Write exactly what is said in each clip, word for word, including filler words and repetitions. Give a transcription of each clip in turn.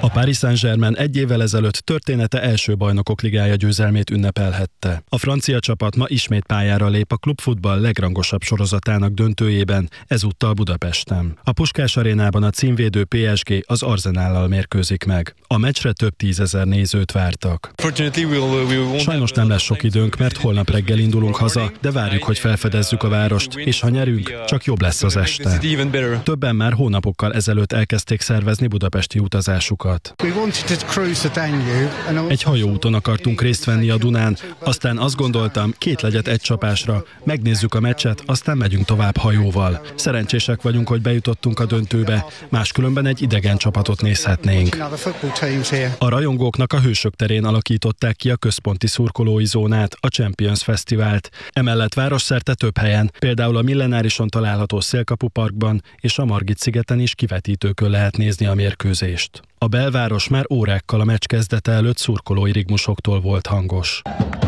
A Paris Saint-Germain egy évvel ezelőtt története első bajnokok ligája győzelmét ünnepelhette. A francia csapat ma ismét pályára lép a klubfutball legrangosabb sorozatának döntőjében, ezúttal Budapesten. A Puskás arénában a címvédő pé es gé az Arsenállal mérkőzik meg. A meccsre több tízezer nézőt vártak. Sajnos nem lesz sok időnk, mert holnap reggel indulunk haza, de várjuk, hogy felfedezzük a várost, és ha nyerünk, csak jobb lesz az este. Többen már hónapokkal ezelőtt elkezdték szervezni budapesti utazásukat. Egy hajóúton akartunk részt venni a Dunán, aztán azt gondoltam, két legyet egy csapásra, megnézzük a meccset, aztán megyünk tovább hajóval. Szerencsések vagyunk, hogy bejutottunk a döntőbe, máskülönben egy idegen csapatot nézhetnénk. A rajongóknak a Hősök terén alakították ki a központi szurkolói zónát, a Champions Fesztivált. Emellett városszerte több helyen, például a Millenárison található Szélkapu Parkban és a Margit-szigeten is kivetítőkön lehet nézni a mérkőzést. A belváros már órákkal a meccs kezdete előtt szurkolói rigmusoktól volt hangos.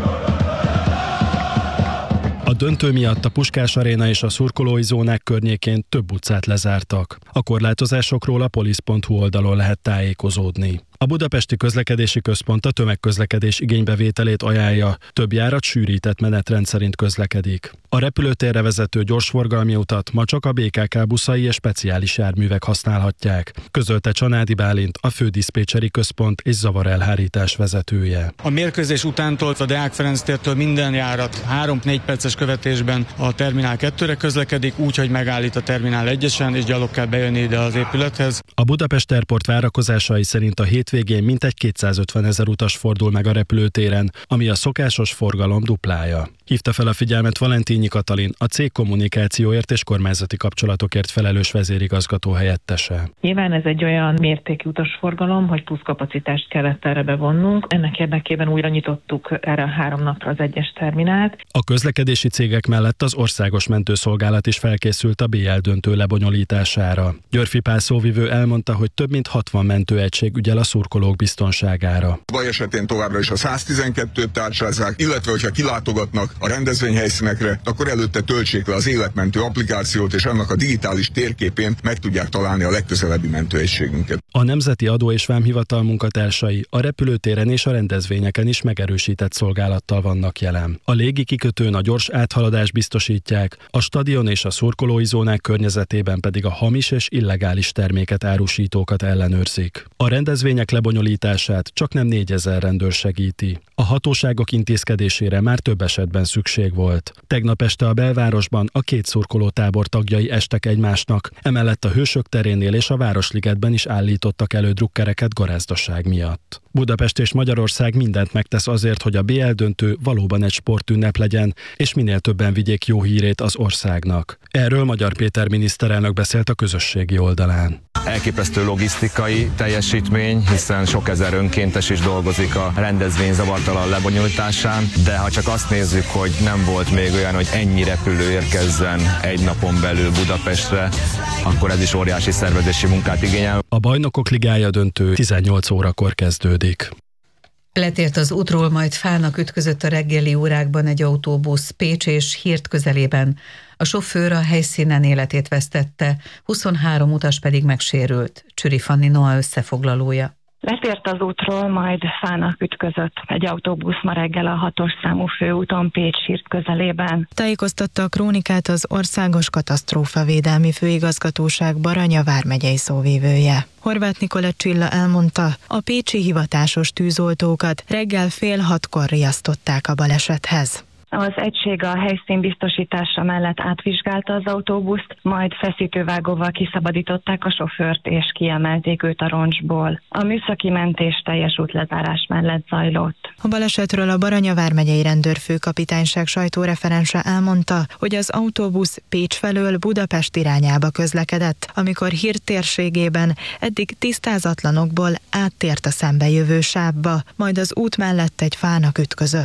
A döntő miatt a Puskás aréna és a szurkolói zónák környékén több utcát lezártak. A korlátozásokról a polisz pont hu oldalon lehet tájékozódni. A Budapesti Közlekedési Központ a tömegközlekedés igénybevételét ajánlja, több járat sűrített menetrend szerint közlekedik. A repülőtérre vezető gyorsforgalmi utat ma csak a bé ká ká buszai és speciális járművek használhatják, közölte Csanádi Bálint, a fődiszpécseri központ és zavarelhárítás vezetője. A mérkőzés utántól a Deák Ferenc tértől minden járat három-négy perces követésben a Terminál kettőre közlekedik, úgy, hogy megállít a Terminál egyesen, és gyalog kell bejönni ide az épülethez. A Budapest Airport várakozásai szerint a hétvégén mintegy kétszázötven ezer utas fordul meg a repülőtéren, ami a szokásos forgalom duplája. Hívta fel a figyelmet Valentínyi Katalin, a cég kommunikációért és kormányzati kapcsolatokért felelős vezérigazgató helyettese. Nyilván ez egy olyan mértékű utasforgalom, hogy plusz kapacitást kellett erre bevonnunk. Ennek érdekében újra nyitottuk erre a három napra az egyes terminált. A közlekedési cégek mellett az Országos Mentőszolgálat is felkészült a bé el döntő lebonyolítására. Györfi Pál szóvivő elmondta, hogy több mint hatvan mentőegység ügyel a szurkolók biztonságára. Baj esetén továbbra is a száztizenkettőt tárcsázzák, illetve hogyha kilátogatnak a rendezvényhelyszínekre, akkor előtte töltsék le az életmentő applikációt, és annak a digitális térképén meg tudják találni a legközelebbi mentőegységünket. A Nemzeti Adó és Vámhivatal munkatársai a repülőtéren és a rendezvényeken is megerősített szolgálattal vannak jelen. A légi kikötőn a gyors áthaladást biztosítják, a stadion és a szurkolói zónák környezetében pedig a hamis és illegális terméket árusítókat ellenőrzik. A rendezvények lebonyolítását csak nem négyezer rendőr segíti. A hatóságok intézkedésére már több esetben szükség volt. Tegnap este a belvárosban a két szurkolótábor tagjai estek egymásnak, emellett a Hősök terénél és a Városligetben is állítottak elő drukkereket garázdaság miatt. Budapest és Magyarország mindent megtesz azért, hogy a bé el döntő valóban egy sportünnep legyen, és minél többen vigyék jó hírét az országnak. Erről Magyar Péter miniszterelnök beszélt a közösségi oldalán. Elképesztő logisztikai teljesítmény, hiszen sok ezer önkéntes is dolgozik a rendezvény zavartalan lebonyolításán, de ha csak azt nézzük, hogy nem volt még olyan, hogy ennyi repülő érkezzen egy napon belül Budapestre, akkor ez is óriási szervezési munkát igényel. A Bajnokok Ligája döntő tizennyolc órakor kezdődik. Letért az útról, majd fának ütközött a reggeli órákban egy autóbusz Pécs és Hirt közelében. A sofőr a helyszínen életét vesztette, huszonhárom utas pedig megsérült. Csüri Fanni Noa összefoglalója. Letért az útról, majd fának ütközött egy autóbusz ma reggel a hatos számú főúton Pécs-Hirt közelében. Tájékoztatta a Krónikát az Országos Katasztrófavédelmi Főigazgatóság Baranya vármegyei szóvivője. Horváth Nikolett Csilla elmondta, a pécsi hivatásos tűzoltókat reggel fél hatkor riasztották a balesethez. Az egység a helyszín biztosítása mellett átvizsgálta az autóbuszt, majd feszítővágóval kiszabadították a sofőrt és kiemelték őt a roncsból. A műszaki mentés teljes útlezárás mellett zajlott. A balesetről a Baranya vármegyei rendőrfőkapitányság sajtóreferense elmondta, hogy az autóbusz Pécs felől Budapest irányába közlekedett, amikor Hirt térségében eddig tisztázatlanokból áttért a szembejövő sávba, majd az út mellett egy fának ütközött.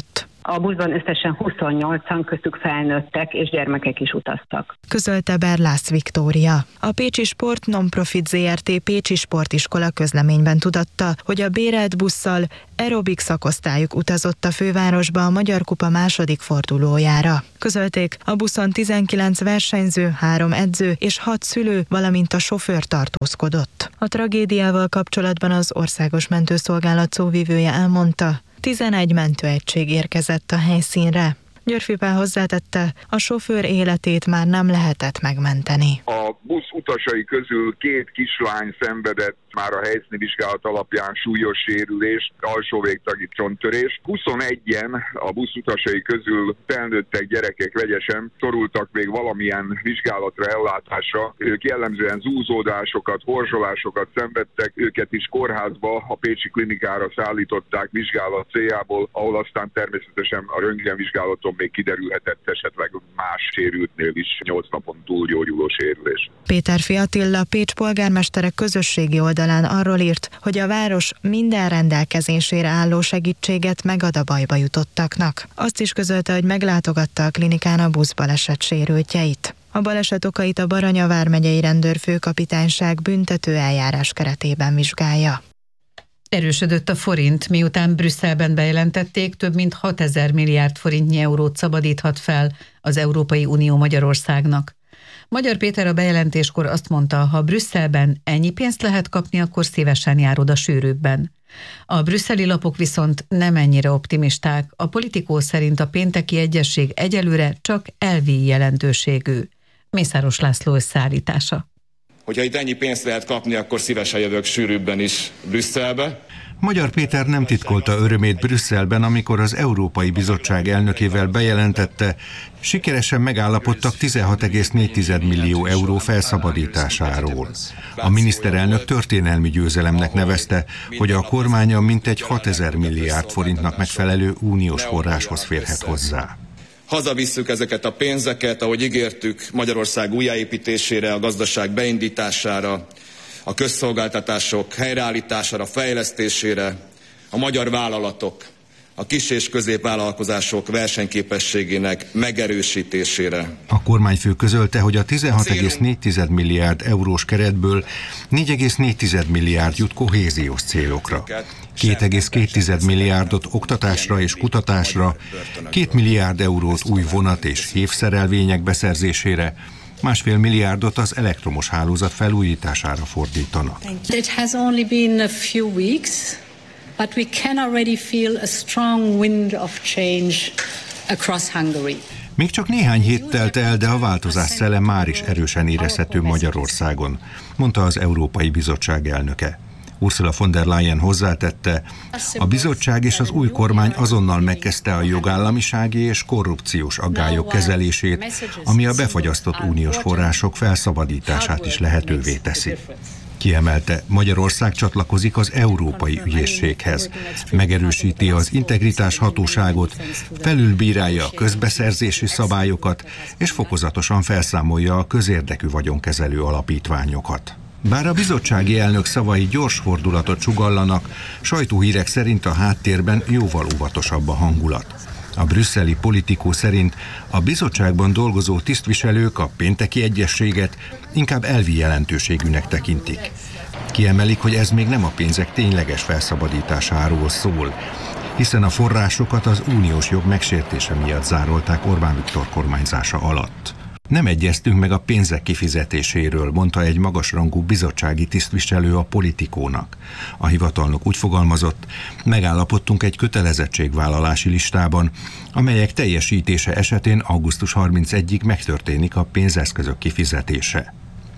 A buszban összesen huszonnyolcan, köztük felnőttek és gyermekek is utaztak. Közölte Berlász Viktória. A Pécsi Sport Nonprofit zé er té Pécsi Sportiskola közleményben tudatta, hogy a bérelt busszal aerobik szakosztályuk utazott a fővárosba a Magyar Kupa második fordulójára. Közölték, a buszon tizenkilenc versenyző, három edző és hat szülő, valamint a sofőr tartózkodott. A tragédiával kapcsolatban az Országos Mentőszolgálat szóvivője elmondta, tizenegy mentőegység érkezett a helyszínre. Györfi Pál hozzátette, a sofőr életét már nem lehetett megmenteni. A busz utasai közül két kislány szenvedett már a helyszíni vizsgálat alapján súlyos sérülést, alsó végtagi csonttörés. huszonegyen a busz utasai közül felnőttek, gyerekek vegyesen szorultak még valamilyen vizsgálatra, ellátásra. Ők jellemzően zúzódásokat, horzsolásokat szenvedtek, őket is kórházba, a pécsi klinikára szállították vizsgálat céljából, ahol aztán természetesen a röntgenvizsgálaton még kiderülhetett esetleg más sérültnél is nyolc napon túl gyógyuló sérülés. Péterfi Attila, Pécs polgármestere közösségi oldalán arról írt, hogy a város minden rendelkezésére álló segítséget megad a bajba jutottaknak. Azt is közölte, hogy meglátogatta a klinikán a buszbaleset sérültjeit. A baleset okait a Baranya vármegyei rendőrfőkapitányság büntető eljárás keretében vizsgálja. Erősödött a forint, miután Brüsszelben bejelentették, több mint hatezer milliárd forintnyi eurót szabadíthat fel az Európai Unió Magyarországnak. Magyar Péter a bejelentéskor azt mondta, ha Brüsszelben ennyi pénzt lehet kapni, akkor szívesen jár oda sűrűbben. A brüsszeli lapok viszont nem ennyire optimisták. A Politikó szerint a pénteki egyezség egyelőre csak elvi jelentőségű. Mészáros László összeállítása. Hogyha itt ennyi pénzt lehet kapni, akkor szívesen jövök sűrűbben is Brüsszelbe. Magyar Péter nem titkolta örömét Brüsszelben, amikor az Európai Bizottság elnökével bejelentette, sikeresen megállapodtak tizenhat egész négy millió euró felszabadításáról. A miniszterelnök történelmi győzelemnek nevezte, hogy a kormánya mintegy hatezer milliárd forintnak megfelelő uniós forráshoz férhet hozzá. Hazavisszük ezeket a pénzeket, ahogy ígértük, Magyarország újjáépítésére, a gazdaság beindítására, a közszolgáltatások helyreállítására, fejlesztésére, a magyar vállalatok, a kis- és középvállalkozások versenyképességének megerősítésére. A kormányfő közölte, hogy a tizenhat egész négy milliárd eurós keretből négy egész négy milliárd jut kohéziós célokra. két egész két milliárdot oktatásra és kutatásra, két milliárd eurót új vonat és hévszerelvények beszerzésére, másfél milliárdot az elektromos hálózat felújítására fordítanak. It has only been a few weeks, but we can already feel a strong wind of change across Hungary. Még csak néhány hét telt el, de a változás szele már is erősen érezhető Magyarországon, mondta az Európai Bizottság elnöke. Ursula von der Leyen hozzátette, a bizottság és az új kormány azonnal megkezdte a jogállamisági és korrupciós aggályok kezelését, ami a befagyasztott uniós források felszabadítását is lehetővé teszi. Kiemelte, Magyarország csatlakozik az Európai Ügyészséghez, megerősíti az integritás hatóságot, felülbírálja a közbeszerzési szabályokat, és fokozatosan felszámolja a közérdekű vagyonkezelő alapítványokat. Bár a bizottsági elnök szavai gyors fordulatot sugallanak, sajtóhírek szerint a háttérben jóval óvatosabb a hangulat. A brüsszeli Politikó szerint a bizottságban dolgozó tisztviselők a pénteki egyezséget inkább elvi jelentőségűnek tekintik. Kiemelik, hogy ez még nem a pénzek tényleges felszabadításáról szól, hiszen a forrásokat az uniós jog megsértése miatt zárolták Orbán Viktor kormányzása alatt. Nem egyeztünk meg a pénzek kifizetéséről, mondta egy magasrangú bizottsági tisztviselő a Politikónak. A hivatalnok úgy fogalmazott, megállapodtunk egy kötelezettségvállalási listában, amelyek teljesítése esetén augusztus harmincegyedikéig megtörténik a pénzeszközök kifizetése.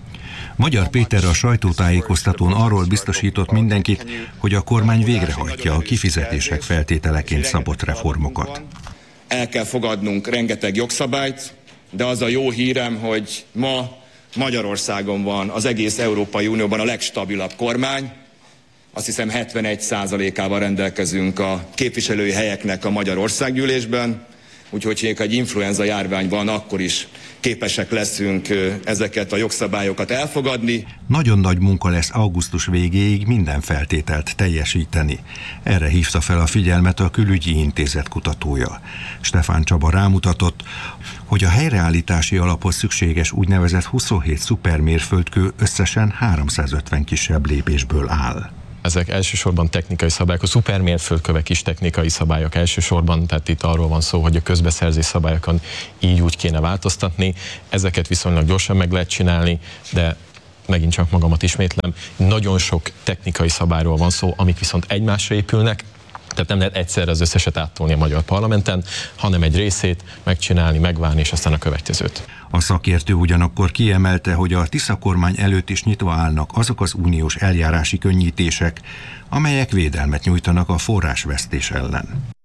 Magyar Péter a sajtótájékoztatón arról biztosított mindenkit, hogy a kormány végrehajtja a kifizetések feltételeként szabott reformokat. El kell fogadnunk rengeteg jogszabályt, de az a jó hírem, hogy ma Magyarországon van az egész Európai Unióban a legstabilabb kormány. Azt hiszem hetvenegy százalékával rendelkezünk a képviselői helyeknek a Magyar Országgyűlésben. úgyhogy még egy influenza járvány van, akkor is képesek leszünk ezeket a jogszabályokat elfogadni. Nagyon nagy munka lesz augusztus végéig minden feltételt teljesíteni. Erre hívta fel a figyelmet a Külügyi Intézet kutatója. Stefán Csaba rámutatott, hogy a helyreállítási alaphoz szükséges úgynevezett huszonhét szupermérföldkő összesen háromszázötven kisebb lépésből áll. Ezek elsősorban technikai szabályok, a szupermérföldkövek is technikai szabályok elsősorban, tehát itt arról van szó, hogy a közbeszerzés szabályokon így úgy kéne változtatni. Ezeket viszonylag gyorsan meg lehet csinálni, de megint csak magamat ismétlem, nagyon sok technikai szabályról van szó, amik viszont egymásra épülnek, tehát nem lehet egyszerre az összeset áttolni a magyar parlamenten, hanem egy részét megcsinálni, megvárni, és aztán a következőt. A szakértő ugyanakkor kiemelte, hogy a Tisza kormány előtt is nyitva állnak azok az uniós eljárási könnyítések, amelyek védelmet nyújtanak a forrásvesztés ellen.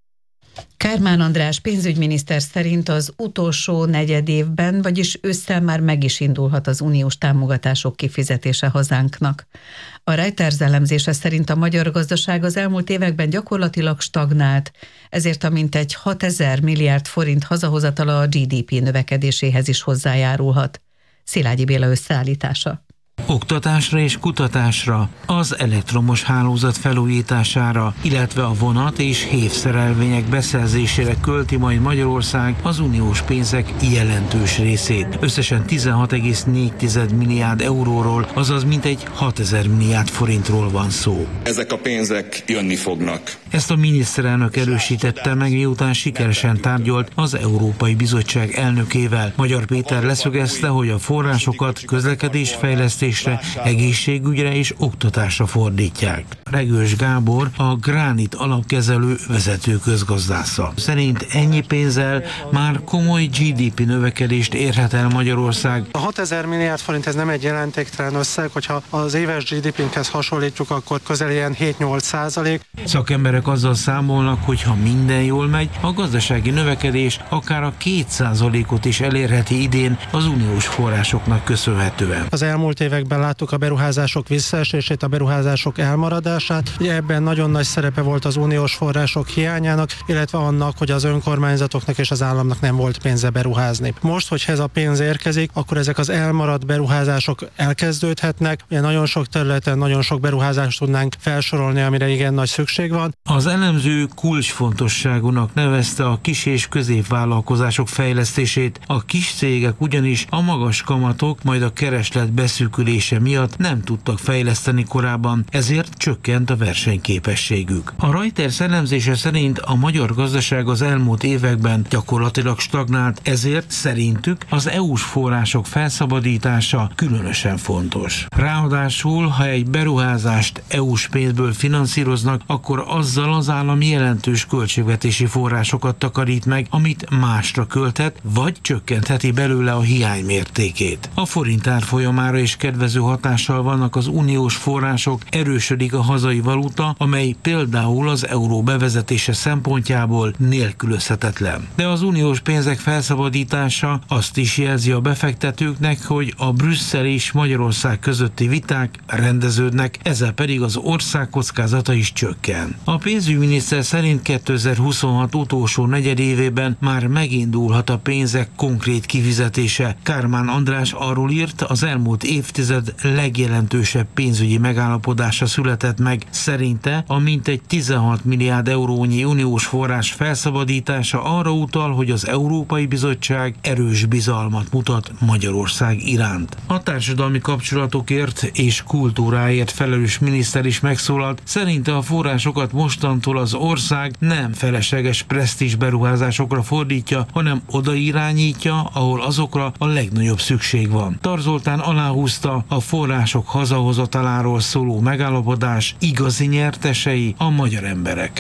Kármán András pénzügyminiszter szerint az utolsó negyedévben, vagyis ősszel már meg is indulhat az uniós támogatások kifizetése hazánknak. A Reuters elemzése szerint a magyar gazdaság az elmúlt években gyakorlatilag stagnált, ezért a mintegy hatezer milliárd forint hazahozatala a gé dé pé növekedéséhez is hozzájárulhat. Szilágyi Béla összeállítása. Oktatásra és kutatásra, az elektromos hálózat felújítására, illetve a vonat és hévszerelvények beszerzésére költi majd Magyarország az uniós pénzek jelentős részét. Összesen tizenhat egész négy milliárd euróról, azaz mintegy hatezer milliárd forintról van szó. Ezek a pénzek jönni fognak. Ezt a miniszterelnök erősítette meg, miután sikeresen tárgyalt az Európai Bizottság elnökével. Magyar Péter leszögezte, hogy a forrásokat közlekedésfejlesztésre, egészségügyre és oktatásra fordítják. Regős Gábor, a Gránit alapkezelő vezető közgazdásza szerint ennyi pénzzel már komoly gé dé pé növekedést érhet el Magyarország. A hatezer milliárd forint ez nem egy jelentéktelen összeg, hogyha az éves gé dé pénkhez hasonlítjuk, akkor közel ilyen hét-nyolc százalék. Szakemberek azzal számolnak, hogy ha minden jól megy, a gazdasági növekedés akár a két százalékot is elérheti idén az uniós forrásoknak köszönhetően. Az elmúlt években láttuk a beruházások visszaesését, a beruházások elmaradását. Ugye ebben nagyon nagy szerepe volt az uniós források hiányának, illetve annak, hogy az önkormányzatoknak és az államnak nem volt pénze beruházni. Most, hogyha ez a pénz érkezik, akkor ezek az elmaradt beruházások elkezdődhetnek. Ugye nagyon sok területen nagyon sok beruházást tudnánk felsorolni, amire igen nagy szükség van. Az elemző kulcsfontosságúnak nevezte a kis- és középvállalkozások fejlesztését. A kis cégek ugyanis a magas kamatok, majd a kereslet beszűkülése miatt nem tudtak fejleszteni korábban, ezért csökkent a versenyképességük. A Reuters elemzése szerint a magyar gazdaság az elmúlt években gyakorlatilag stagnált, ezért szerintük az é u-s források felszabadítása különösen fontos. Ráadásul, ha egy beruházást é u-s pénzből finanszíroznak, akkor azzal az állam jelentős költségvetési forrásokat takarít meg, amit másra költhet, vagy csökkentheti belőle a hiány mértékét. A forint árfolyamára is kedvező hatással vannak az uniós források, erősödik a hazai valuta, amely például az euró bevezetése szempontjából nélkülözhetetlen. De az uniós pénzek felszabadítása azt is jelzi a befektetőknek, hogy a Brüsszel és Magyarország közötti viták rendeződnek, ezzel pedig az ország kockázata is csökken. A pénzügyminiszter szerint kétezer-huszonhat utolsó negyedévében már megindulhat a pénzek konkrét kifizetése. Kármán András arról írt, az elmúlt évtized legjelentősebb pénzügyi megállapodása született meg. Szerinte a mintegy tizenhat milliárd eurónyi uniós forrás felszabadítása arra utal, hogy az Európai Bizottság erős bizalmat mutat Magyarország iránt. A társadalmi kapcsolatokért és kultúráért felelős miniszter is megszólalt, szerinte a forrásokat mostantól az ország nem felesleges presztízs beruházásokra fordítja, hanem oda irányítja, ahol azokra a legnagyobb szükség van. Tarzoltán aláhúzta, a források hazahozataláról szóló megállapodás igazi nyertesei a magyar emberek.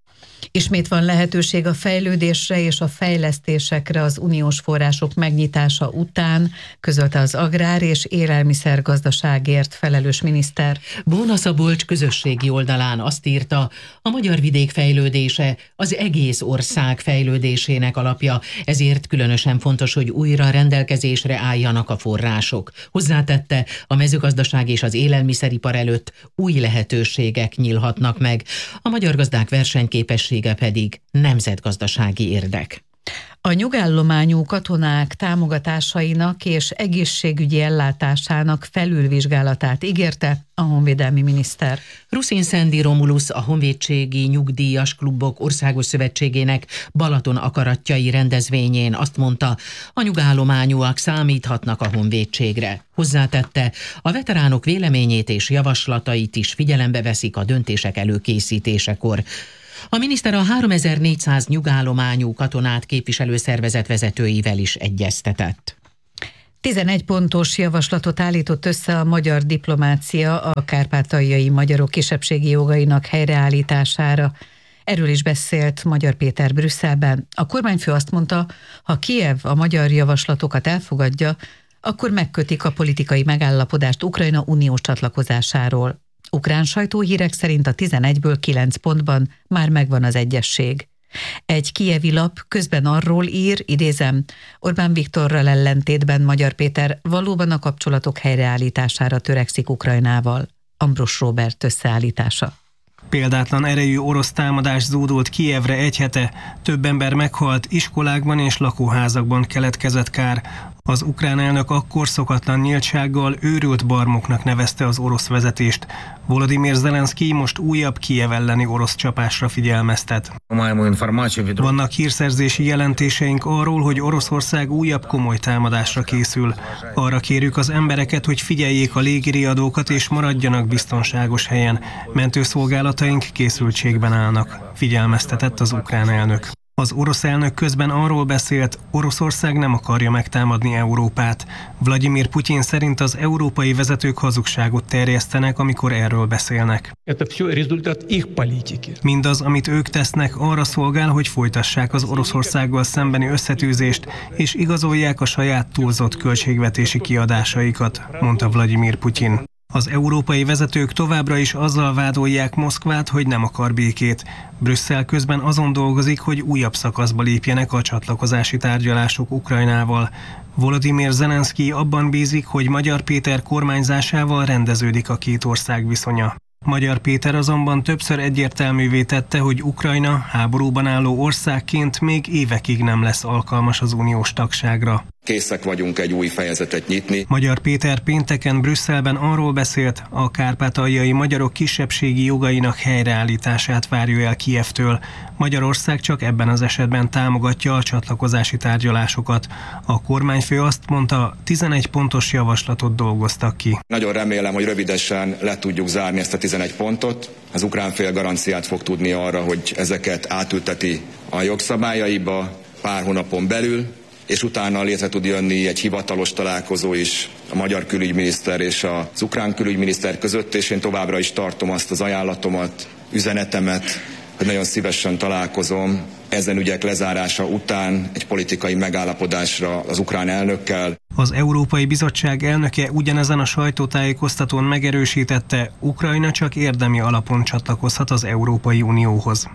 Ismét van lehetőség a fejlődésre és a fejlesztésekre az uniós források megnyitása után, közölte az agrár- és élelmiszergazdaságért felelős miniszter. Bóna Szabolcs közösségi oldalán azt írta, a magyar vidék fejlődése az egész ország fejlődésének alapja, ezért különösen fontos, hogy újra rendelkezésre álljanak a források. Hozzátette, a mezőgazdaság és az élelmiszeripar előtt új lehetőségek nyílhatnak meg. A magyar gazdák versenyképessége pedig nemzetgazdasági érdek. A nyugállományú katonák támogatásainak és egészségügyi ellátásának felülvizsgálatát ígérte a honvédelmi miniszter. Ruszin Szendi Romulusz, a Honvédségi Nyugdíjas Klubok Országos Szövetségének Balaton akaratjai rendezvényén azt mondta, a nyugállományúak számíthatnak a honvédségre. Hozzátette, a veteránok véleményét és javaslatait is figyelembe veszik a döntések előkészítésekor. A miniszter a háromezer-négyszáz nyugállományú katonát képviselő szervezet vezetőivel is egyeztetett. tizenegy pontos javaslatot állított össze a magyar diplomácia a kárpátaljai magyarok kisebbségi jogainak helyreállítására. Erről is beszélt Magyar Péter Brüsszelben. A kormányfő azt mondta, ha Kijev a magyar javaslatokat elfogadja, akkor megkötik a politikai megállapodást Ukrajna uniós csatlakozásáról. Ukrán sajtóhírek szerint a tizenegyből kilenc pontban már megvan az egyesség. Egy kijevi lap közben arról ír, idézem, Orbán Viktorral ellentétben Magyar Péter valóban a kapcsolatok helyreállítására törekszik Ukrajnával. Ambrus Róbert összeállítása. Példátlan erejű orosz támadás zúdult Kijevre egy hete, több ember meghalt, iskolákban és lakóházakban keletkezett kár. Az ukrán elnök akkor szokatlan nyíltsággal őrült barmoknak nevezte az orosz vezetést. Volodymyr Zelenszkij most újabb Kijev elleni orosz csapásra figyelmeztet. Vannak hírszerzési jelentéseink arról, hogy Oroszország újabb komoly támadásra készül. Arra kérjük az embereket, hogy figyeljék a légiriadókat és maradjanak biztonságos helyen. Mentőszolgálataink készültségben állnak, figyelmeztetett az ukrán elnök. Az orosz elnök közben arról beszélt, Oroszország nem akarja megtámadni Európát. Vladimir Putyin szerint az európai vezetők hazugságot terjesztenek, amikor erről beszélnek. Mindaz, amit ők tesznek, arra szolgál, hogy folytassák az Oroszországgal szembeni összetűzést, és igazolják a saját túlzott költségvetési kiadásaikat, mondta Vladimir Putyin. Az európai vezetők továbbra is azzal vádolják Moszkvát, hogy nem akar békét. Brüsszel közben azon dolgozik, hogy újabb szakaszba lépjenek a csatlakozási tárgyalások Ukrajnával. Volodymyr Zelenszkij abban bízik, hogy Magyar Péter kormányzásával rendeződik a két ország viszonya. Magyar Péter azonban többször egyértelművé tette, hogy Ukrajna háborúban álló országként még évekig nem lesz alkalmas az uniós tagságra. Készek vagyunk egy új fejezetet nyitni. Magyar Péter pénteken Brüsszelben arról beszélt, a kárpátaljai magyarok kisebbségi jogainak helyreállítását várja el Kijevtől. Magyarország csak ebben az esetben támogatja a csatlakozási tárgyalásokat. A kormányfő azt mondta, tizenegy pontos javaslatot dolgoztak ki. Nagyon remélem, hogy rövidesen le tudjuk zárni ezt a tizenegy pontot. Az ukrán fél garanciát fog tudni arra, hogy ezeket átülteti a jogszabályaiba pár hónapon belül, és utána létre tud jönni egy hivatalos találkozó is a magyar külügyminiszter és az ukrán külügyminiszter között, és én továbbra is tartom azt az ajánlatomat, üzenetemet, hogy nagyon szívesen találkozom ezen ügyek lezárása után egy politikai megállapodásra az ukrán elnökkel. Az Európai Bizottság elnöke ugyanezen a sajtótájékoztatón megerősítette, Ukrajna csak érdemi alapon csatlakozhat az Európai Unióhoz.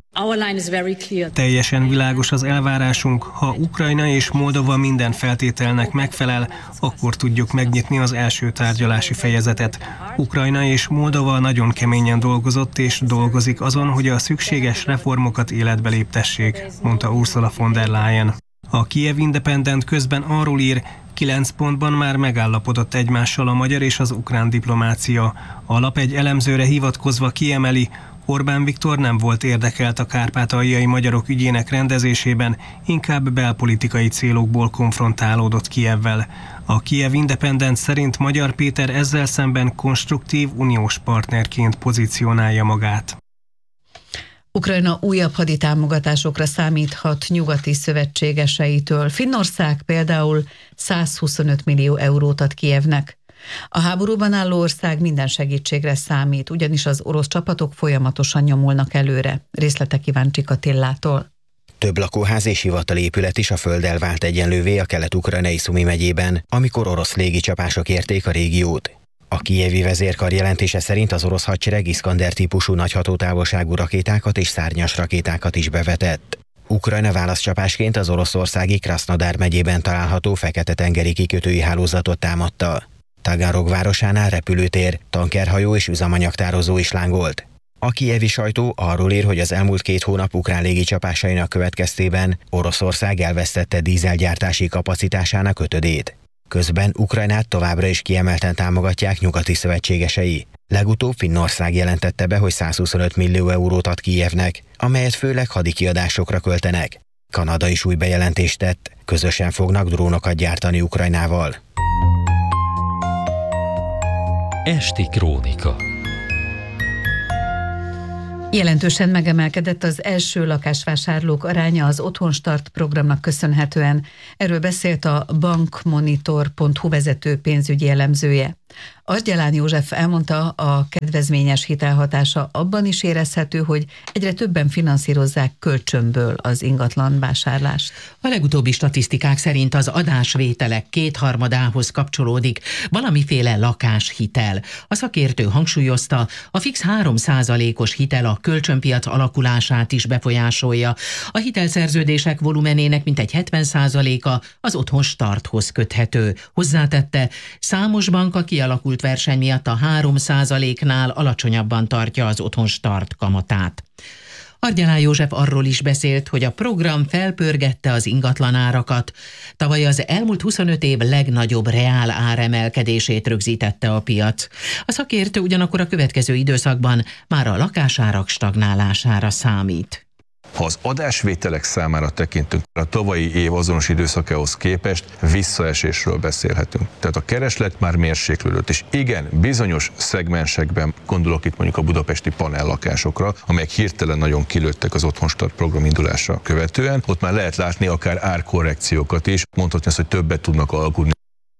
Teljesen világos az elvárásunk, ha Ukrajna és Moldova minden feltételnek megfelel, akkor tudjuk megnyitni az első tárgyalási fejezetet. Ukrajna és Moldova nagyon keményen dolgozott és dolgozik azon, hogy a szükséges reformokat életbe léptessék, mondta Ursula von der Leyen. A Kiev Independent közben arról ír, kilenc pontban már megállapodott egymással a magyar és az ukrán diplomácia. A lap egy elemzőre hivatkozva kiemeli, Orbán Viktor nem volt érdekelt a kárpátaljai magyarok ügyének rendezésében, inkább belpolitikai célokból konfrontálódott Kijevvel. A Kiev Independent szerint Magyar Péter ezzel szemben konstruktív uniós partnerként pozícionálja magát. Ukrajna újabb haditámogatásokra számíthat nyugati szövetségeseitől. Finnország például százhuszonöt millió eurót ad Kijevnek. A háborúban álló ország minden segítségre számít, ugyanis az orosz csapatok folyamatosan nyomulnak előre. Részletek Iváncsik Attillától. Több lakóház és hivatalépület is a földdel vált egyenlővé a kelet-ukrajnai Szumi megyében, amikor orosz légicsapások érték a régiót. A kijevi vezérkar jelentése szerint az orosz hadsereg Iskander típusú nagy hatótávolságú rakétákat és szárnyas rakétákat is bevetett. Ukrajna válaszcsapásként az oroszországi Krasznodar megyében található Fekete-tengeri kikötői hálózatot támadta. Tagarog városánál repülőtér, tankerhajó és üzemanyagtározó is lángolt. A kijevi sajtó arról ír, hogy az elmúlt két hónap ukrán légicsapásainak következtében Oroszország elvesztette dízelgyártási kapacitásának ötödét. Közben Ukrajnát továbbra is kiemelten támogatják nyugati szövetségesei. Legutóbb Finnország jelentette be, hogy százhuszonöt millió eurót ad Kijevnek, amelyet főleg hadikiadásokra költenek. Kanada is új bejelentést tett, közösen fognak drónokat gyártani Ukrajnával. Esti krónika. Jelentősen megemelkedett az első lakásvásárlók aránya az Otthonstart programnak köszönhetően. Erről beszélt a bankmonitor pont hu vezető pénzügyi elemzője. Argyalán József elmondta, a kedvezményes hitelhatása abban is érezhető, hogy egyre többen finanszírozzák kölcsönből az ingatlan vásárlást. A legutóbbi statisztikák szerint az adásvételek kétharmadához kapcsolódik valamiféle lakáshitel. A szakértő hangsúlyozta, a fix három százalékos hitel a kölcsönpiac alakulását is befolyásolja. A hitelszerződések volumenének mintegy hetven százaléka az Otthonstarthoz köthető. Hozzátette, számos bank a kialakult verseny miatt a három százaléknál alacsonyabban tartja az Otthonstart kamatát. Argyalán József arról is beszélt, hogy a program felpörgette az ingatlanárakat. Tavaly az elmúlt huszonöt év legnagyobb reál áremelkedését rögzítette a piac. A szakértő ugyanakkor a következő időszakban már a lakásárak stagnálására számít. Ha az adásvételek számára tekintünk, a tavalyi év azonos időszakához képest visszaesésről beszélhetünk. Tehát a kereslet már mérséklődött, és igen, bizonyos szegmensekben, gondolok itt mondjuk a budapesti panellakásokra, amelyek hirtelen nagyon kilőttek az Otthonstart program indulása követően, ott már lehet látni akár árkorrekciókat is, mondhatni azt, hogy többet tudnak alkudni.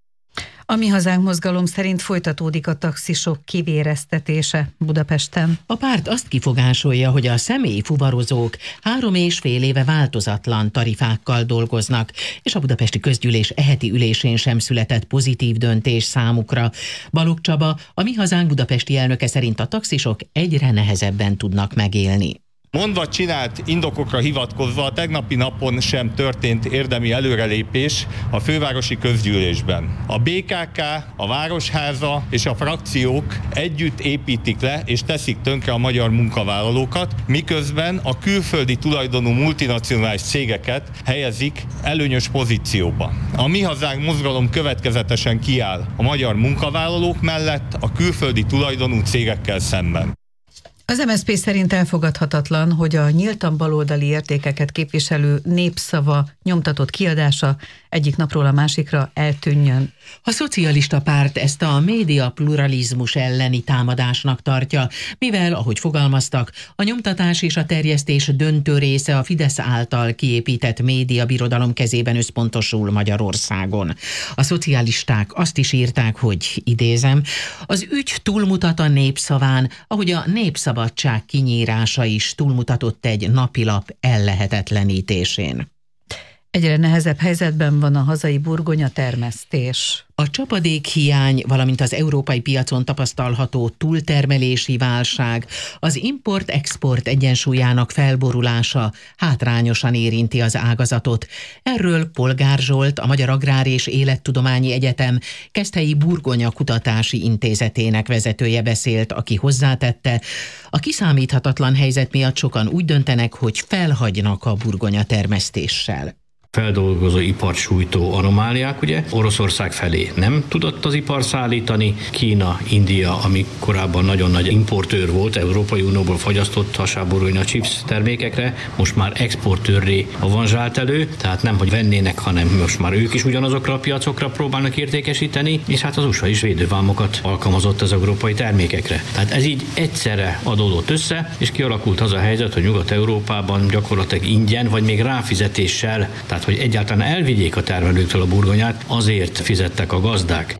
A Mi Hazánk mozgalom szerint folytatódik a taxisok kivéreztetése Budapesten. A párt azt kifogásolja, hogy a személyi fuvarozók három és fél éve változatlan tarifákkal dolgoznak, és a budapesti közgyűlés eheti ülésén sem született pozitív döntés számukra. Balogh Csaba, a Mi Hazánk budapesti elnöke szerint a taxisok egyre nehezebben tudnak megélni. Mondva csinált indokokra hivatkozva a tegnapi napon sem történt érdemi előrelépés a fővárosi közgyűlésben. A bé ká ká, a Városháza és a frakciók együtt építik le és teszik tönkre a magyar munkavállalókat, miközben a külföldi tulajdonú multinacionális cégeket helyezik előnyös pozícióba. A Mi Hazánk mozgalom következetesen kiáll a magyar munkavállalók mellett a külföldi tulajdonú cégekkel szemben. Az em es zé pé szerint elfogadhatatlan, hogy a nyíltan baloldali értékeket képviselő Népszava nyomtatott kiadása egyik napról a másikra eltűnjön. A szocialista párt ezt a média pluralizmus elleni támadásnak tartja, mivel, ahogy fogalmaztak, a nyomtatás és a terjesztés döntő része a Fidesz által kiépített médiabirodalom kezében összpontosul Magyarországon. A szocialisták azt is írták, hogy idézem, az ügy túlmutat a Népszaván, ahogy a Népszabadság kinyírása is túlmutatott egy napilap ellehetetlenítésén. Egyre nehezebb helyzetben van a hazai burgonya termesztés. A csapadékhiány, valamint az európai piacon tapasztalható túltermelési válság, az import-export egyensúlyának felborulása hátrányosan érinti az ágazatot. Erről Polgár Zsolt, a Magyar Agrár és Élettudományi Egyetem Keszthelyi Burgonya Kutatási Intézetének vezetője beszélt, aki hozzátette, a kiszámíthatatlan helyzet miatt sokan úgy döntenek, hogy felhagynak a burgonya termesztéssel. Feldolgozó ipart sújtó anomáliák, ugye Oroszország felé nem tudott az ipar szállítani, Kína, India, ami korábban nagyon nagy importőr volt, Európai Unióból fogyasztott hasáburgonya chips termékekre, most már exportőrré avanzsált elő, tehát nem, hogy vennének, hanem most már ők is ugyanazokra a piacokra próbálnak értékesíteni, és hát az u es á is védővámokat alkalmazott az európai termékekre. Tehát ez így egyszerre adódott össze, és kialakult az a helyzet, hogy Nyugat-Európában gyakorlatilag ingyen, vagy még ráfizetéssel, tehát hogy egyáltalán elvigyék a termelőktől a burgonyát, azért fizettek a gazdák.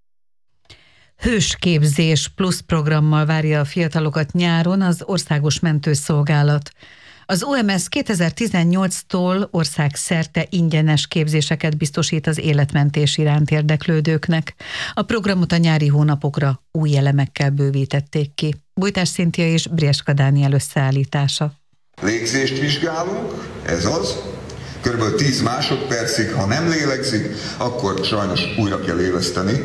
Hősképzés plusz programmal várja a fiatalokat nyáron az Országos Mentőszolgálat. Az o em es kétezer-tizennyolctól országszerte ingyenes képzéseket biztosít az életmentés iránt érdeklődőknek. A programot a nyári hónapokra új elemekkel bővítették ki. Bújtás Szintia és Brieska Dániel összeállítása. Légzést vizsgálunk, ez az. Körülbelül tíz másodpercig, ha nem lélegzik, akkor sajnos újra kell éleszteni.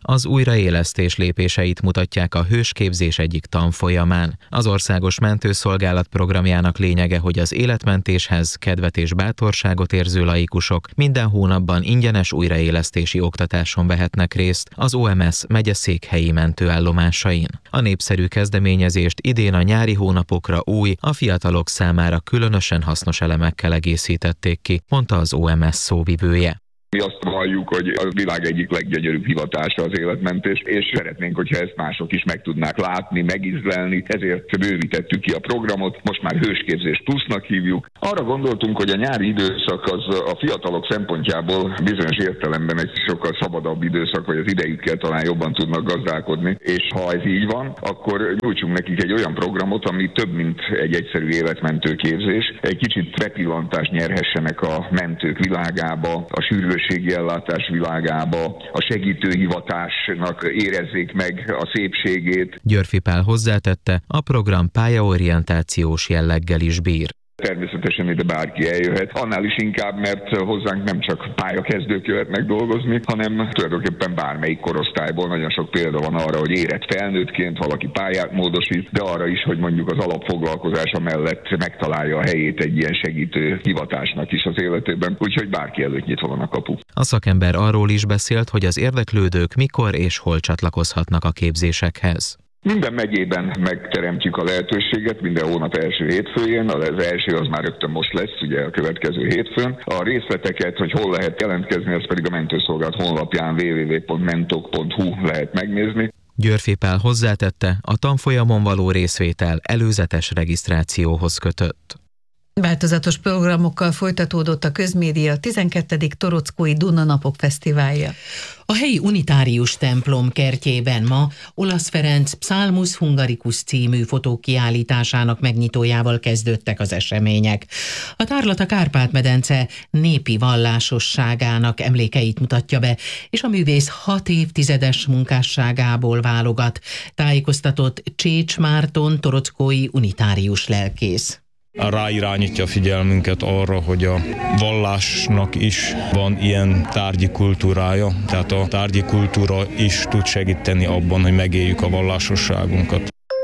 Az újraélesztés lépéseit mutatják a hősképzés egyik tanfolyamán. Az Országos Mentőszolgálat programjának lényege, hogy az életmentéshez kedvet és bátorságot érző laikusok minden hónapban ingyenes újraélesztési oktatáson vehetnek részt az o em es megyeszékhelyi mentőállomásain. A népszerű kezdeményezést idén a nyári hónapokra új, a fiatalok számára különösen hasznos elemekkel egészítették ki, mondta az o em es szóvivője. Mi azt valljuk, hogy a világ egyik leggyönyörűbb hivatása az életmentés, és szeretnénk, hogyha ezt mások is meg tudnák látni, megízlelni, ezért bővítettük ki a programot, most már Hősképzés Plusznak hívjuk. Arra gondoltunk, hogy a nyári időszak az a fiatalok szempontjából bizonyos értelemben egy sokkal szabadabb időszak, hogy az idejükkel talán jobban tudnak gazdálkodni, és ha ez így van, akkor nyújtsunk nekik egy olyan programot, ami több, mint egy egyszerű életmentő képzés. Egy kicsit bepillantást nyerhessenek a mentők világába, a sürgős ellátás világába, a segítőhivatásnak érezzék meg a szépségét. Györfi Pál hozzátette, a program pályaorientációs jelleggel is bír. Természetesen ide bárki eljöhet, annál is inkább, mert hozzánk nem csak pályakezdők jöhetnek dolgozni, hanem tulajdonképpen bármelyik korosztályból nagyon sok példa van arra, hogy érett felnőttként valaki pályát módosít, de arra is, hogy mondjuk az alapfoglalkozása mellett megtalálja a helyét egy ilyen segítő hivatásnak is az életében, úgyhogy bárki előtt nyitva van a kapu. A szakember arról is beszélt, hogy az érdeklődők mikor és hol csatlakozhatnak a képzésekhez. Minden megyében megteremtjük a lehetőséget, minden hónap első hétfőjén, az első az már rögtön most lesz, ugye a következő hétfőn. A részleteket, hogy hol lehet jelentkezni, az pedig a mentőszolgálat honlapján double-u double-u double-u pont mentok pont hu lehet megnézni. Györfi Pál hozzátette, a tanfolyamon való részvétel előzetes regisztrációhoz kötött. Változatos programokkal folytatódott a közmédia tizenkettedik Torockói Duna-napok fesztiválja. A helyi unitárius templom kertjében ma Olasz Ferenc Psalmus Hungaricus című fotók kiállításának megnyitójával kezdődtek az események. A tárlat a Kárpát-medence népi vallásosságának emlékeit mutatja be, és a művész hat évtizedes munkásságából válogat, tájékoztatott Csécs Márton torockói unitárius lelkész. Ráirányítja a figyelmünket arra, hogy a vallásnak is van ilyen tárgyi kultúrája, tehát a tárgyi kultúra is tud segíteni abban, hogy megéljük a vallásosságunkat.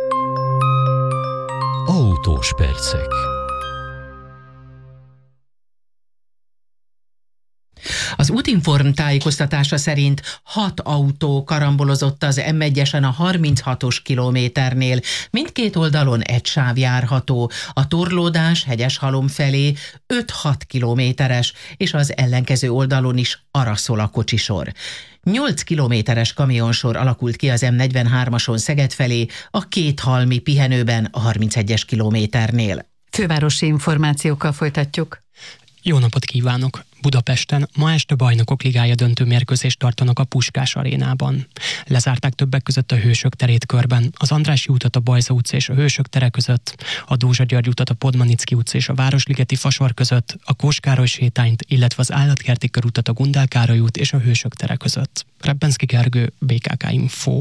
Autós percek. Az Útinform tájékoztatása szerint hat autó karambolozott az em egyesen a harminchatos kilométernél. Mindkét oldalon egy sáv járható. A torlódás Hegyeshalom felé öt-hat kilométeres, és az ellenkező oldalon is araszol a kocsisor. nyolc kilométeres kamionsor alakult ki az em negyvenhármason Szeged felé, a Kéthalmi pihenőben a harmincegyes kilométernél. Fővárosi információkkal folytatjuk. Jó napot kívánok! Budapesten ma este Bajnokok Ligája döntő mérkőzést tartanak a Puskás arénában. Lezárták többek között a Hősök terét körben, az Andrássy utat a Bajza utca és a Hősök tere között, a Dózsa György utat a Podmanicki utca és a Városligeti Fasor között, a Kós Károly sétányt, illetve az Állatkerti körutat a Gundál Károly út és a Hősök tere között. Rebbenszky Gergő, bé ká ká Info.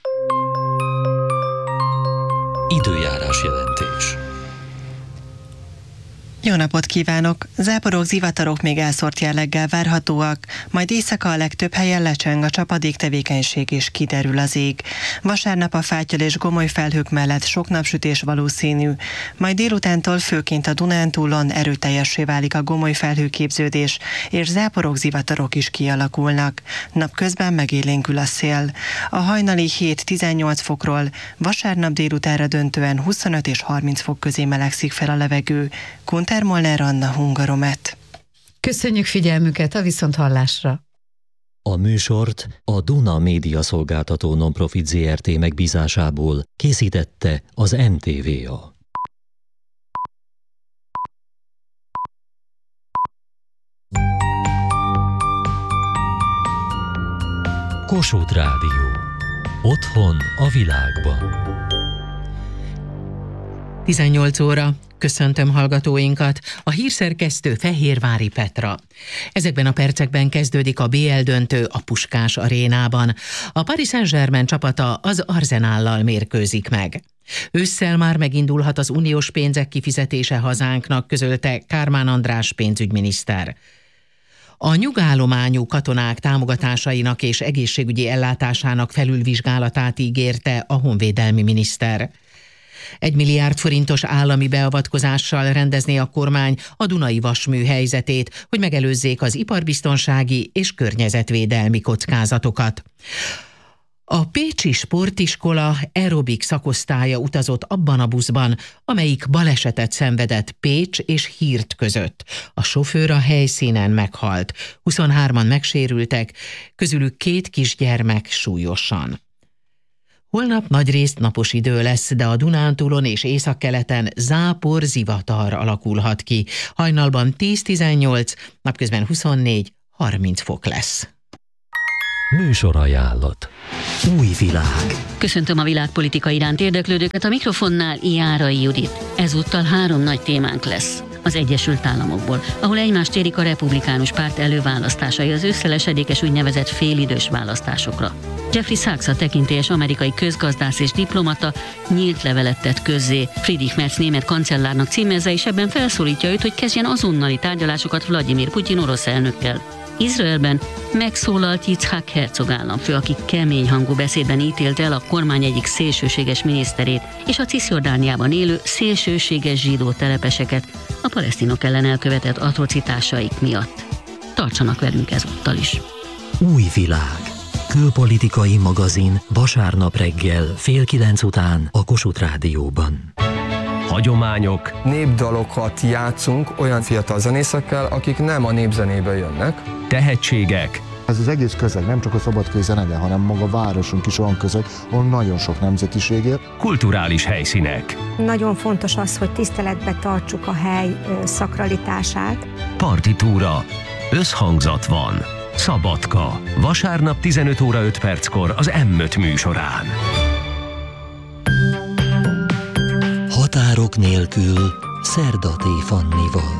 Időjárás jelentés. Jó napot kívánok! Záporok, zivatarok még elszórt jelleggel várhatóak, majd éjszaka a legtöbb helyen lecseng a csapadék tevékenység és kiderül az ég. Vasárnap a fátyol és gomoly felhők mellett sok napsütés valószínű, majd délutántól főként a Dunántúlon erőteljessé válik a gomoly felhőképződés, és záporok, zivatarok is kialakulnak. Napközben megélénkül a szél. A hajnali hét-tizennyolc fokról vasárnap délutánra döntően huszonöt és harminc fok közé melegszik fel a levegő. Kunter Molnár Anna, Hungaromet. Köszönjük figyelmüket, a viszonthallásra! A műsort a Duna Média Szolgáltató Nonprofit zé er té megbízásából készítette az em té vé á. Kossuth Rádió. Otthon a világban. tizennyolc óra. Köszöntöm hallgatóinkat, a hírszerkesztő Fehérvári Petra. Ezekben a percekben kezdődik a bé el döntő a Puskás arénában. A Paris Saint-Germain csapata az Arsenállal mérkőzik meg. Ősszel már megindulhat az uniós pénzek kifizetése hazánknak, közölte Kármán András pénzügyminiszter. A nyugállományú katonák támogatásainak és egészségügyi ellátásának felülvizsgálatát ígérte a honvédelmi miniszter. Egy milliárd forintos állami beavatkozással rendezné a kormány a Dunai vasmű helyzetét, hogy megelőzzék az iparbiztonsági és környezetvédelmi kockázatokat. A pécsi sportiskola aerobik szakosztálya utazott abban a buszban, amelyik balesetet szenvedett Pécs és Hírt között. A sofőr a helyszínen meghalt, huszonhárman megsérültek, közülük két kisgyermek súlyosan. Holnap nagyrészt napos idő lesz, de a Dunántúlon és északkeleten zápor, zivatar alakulhat ki. Hajnalban tíz-tizennyolc, napközben huszonnégy-harminc fok lesz. Műsorajánlat. Új világ. Köszöntöm a világpolitika iránt érdeklődőket, a mikrofonnál Járai Judit. Ezúttal három nagy témánk lesz. Az Egyesült Államokból, ahol egymást érik a republikánus párt előválasztásai az ősszel esedékes úgynevezett félidős választásokra. Jeffrey Sachs, a tekintélyes amerikai közgazdász és diplomata nyílt levelet tett közzé Friedrich Merz német kancellárnak címezze, és ebben felszólítja őt, hogy kezdjen azonnali tárgyalásokat Vladimir Putyin orosz elnökkel. Izraelben megszólalt Yitzhak Herzog államfő, aki kemény hangú beszédben ítélte el a kormány egyik szélsőséges miniszterét és a Cisjordániában élő szélsőséges zsidó telepeseket a palesztinok ellen elkövetett atrocitásaik miatt. Tartsanak velünk ezúttal is. Új világ. Külpolitikai magazin vasárnap reggel fél kilenc után a Kossuth Rádióban. Hagyományok. Népdalokat játszunk olyan fiatal zenészekkel, akik nem a népzenéből jönnek. Tehetségek. Ez az egész közeg, nem csak a szabadkai zenede, hanem maga a városunk is olyan közeg, ahol nagyon sok nemzetiség él. Kulturális helyszínek. Nagyon fontos az, hogy tiszteletbe tartsuk a hely szakralitását. Partitúra. Összhangzat van. Szabadka. Vasárnap tizenöt óra öt perckor az em öt műsorán. Határok nélkül Szerda T. Fannival.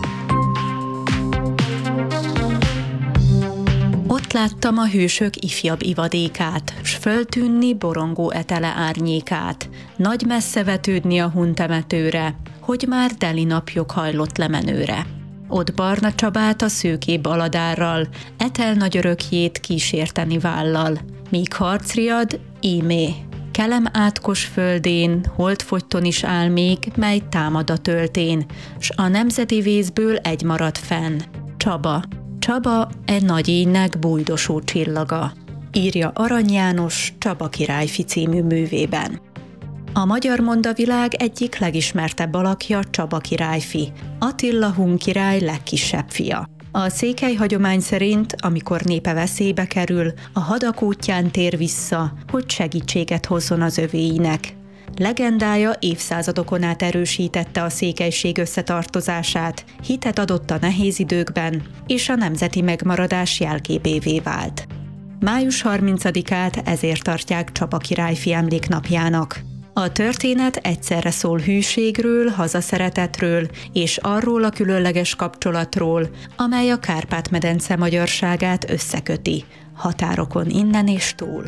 Ott láttam a hősök ifjabb ivadékát, s föltűnni borongó etele árnyékát, nagy messze vetődni a huntemetőre, hogy már deli napjog hajlott lemenőre. Ott Barna Csabát a szőkébb aladárral, etel nagy örökjét kísérteni vállal, míg harcriad, ímé. Kelem átkos földén, holdfogyton is áll még, mely támad a töltén, s a nemzeti vészből egy marad fenn. Csaba. Csaba egy nagy énnek bújdosó csillaga. Írja Arany János Csaba királyfi című művében. A magyar mondavilág egyik legismertebb alakja Csaba királyfi, Attila hun király legkisebb fia. A székely hagyomány szerint, amikor népe veszélybe kerül, a hadak útján tér vissza, hogy segítséget hozzon az övéinek. Legendája évszázadokon át erősítette a székelység összetartozását, hitet adott a nehéz időkben, és a nemzeti megmaradás jelképévé vált. május harmincadikát ezért tartják Csaba királyfi emléknapjának. A történet egyszerre szól hűségről, hazaszeretetről és arról a különleges kapcsolatról, amely a Kárpát-medence magyarságát összeköti, határokon innen és túl.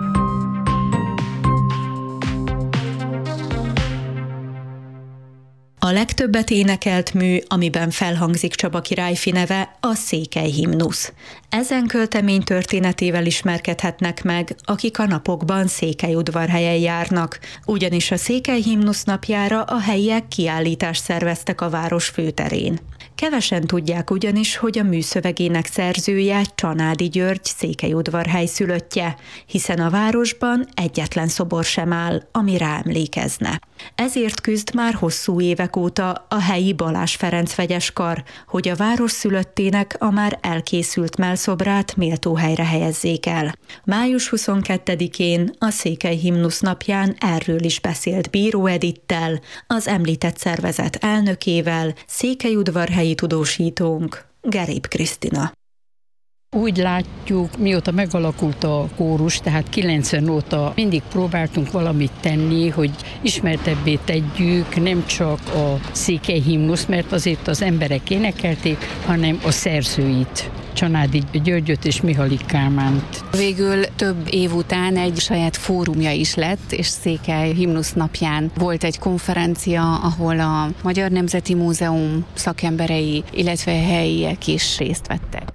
A legtöbbet énekelt mű, amiben felhangzik Csaba királyfi neve, a székely himnusz. Ezen költemény történetével ismerkedhetnek meg, akik a napokban székelyudvarhelyen járnak, ugyanis a székely himnusz napjára a helyiek kiállítást szerveztek a város főterén. Kevesen tudják ugyanis, hogy a műszövegének szerzője Csanádi György székelyudvarhely szülöttje, hiszen a városban egyetlen szobor sem áll, ami rá emlékezne. Ezért küzd már hosszú évek óta a helyi Balázs Ferenc vegyeskar, hogy a város szülöttének a már elkészült mellszobrát méltó helyre helyezzék el. május huszonkettedikén a székely himnusz napján erről is beszélt Bíró Edittel, az említett szervezet elnökével, székelyudvarhelyi tudósítónk, Gerib Krisztina. Úgy látjuk, mióta megalakult a kórus, tehát kilencven óta mindig próbáltunk valamit tenni, hogy ismertebbé tegyük nem csak a székely himnusz, mert azért az emberek énekelték, hanem a szerzőit. Csanádi Györgyöt és Mihalik Kálmánt. Végül több év után egy saját fórumja is lett, és Székely himnusz napján volt egy konferencia, ahol a Magyar Nemzeti Múzeum szakemberei, illetve helyiek is részt vettek.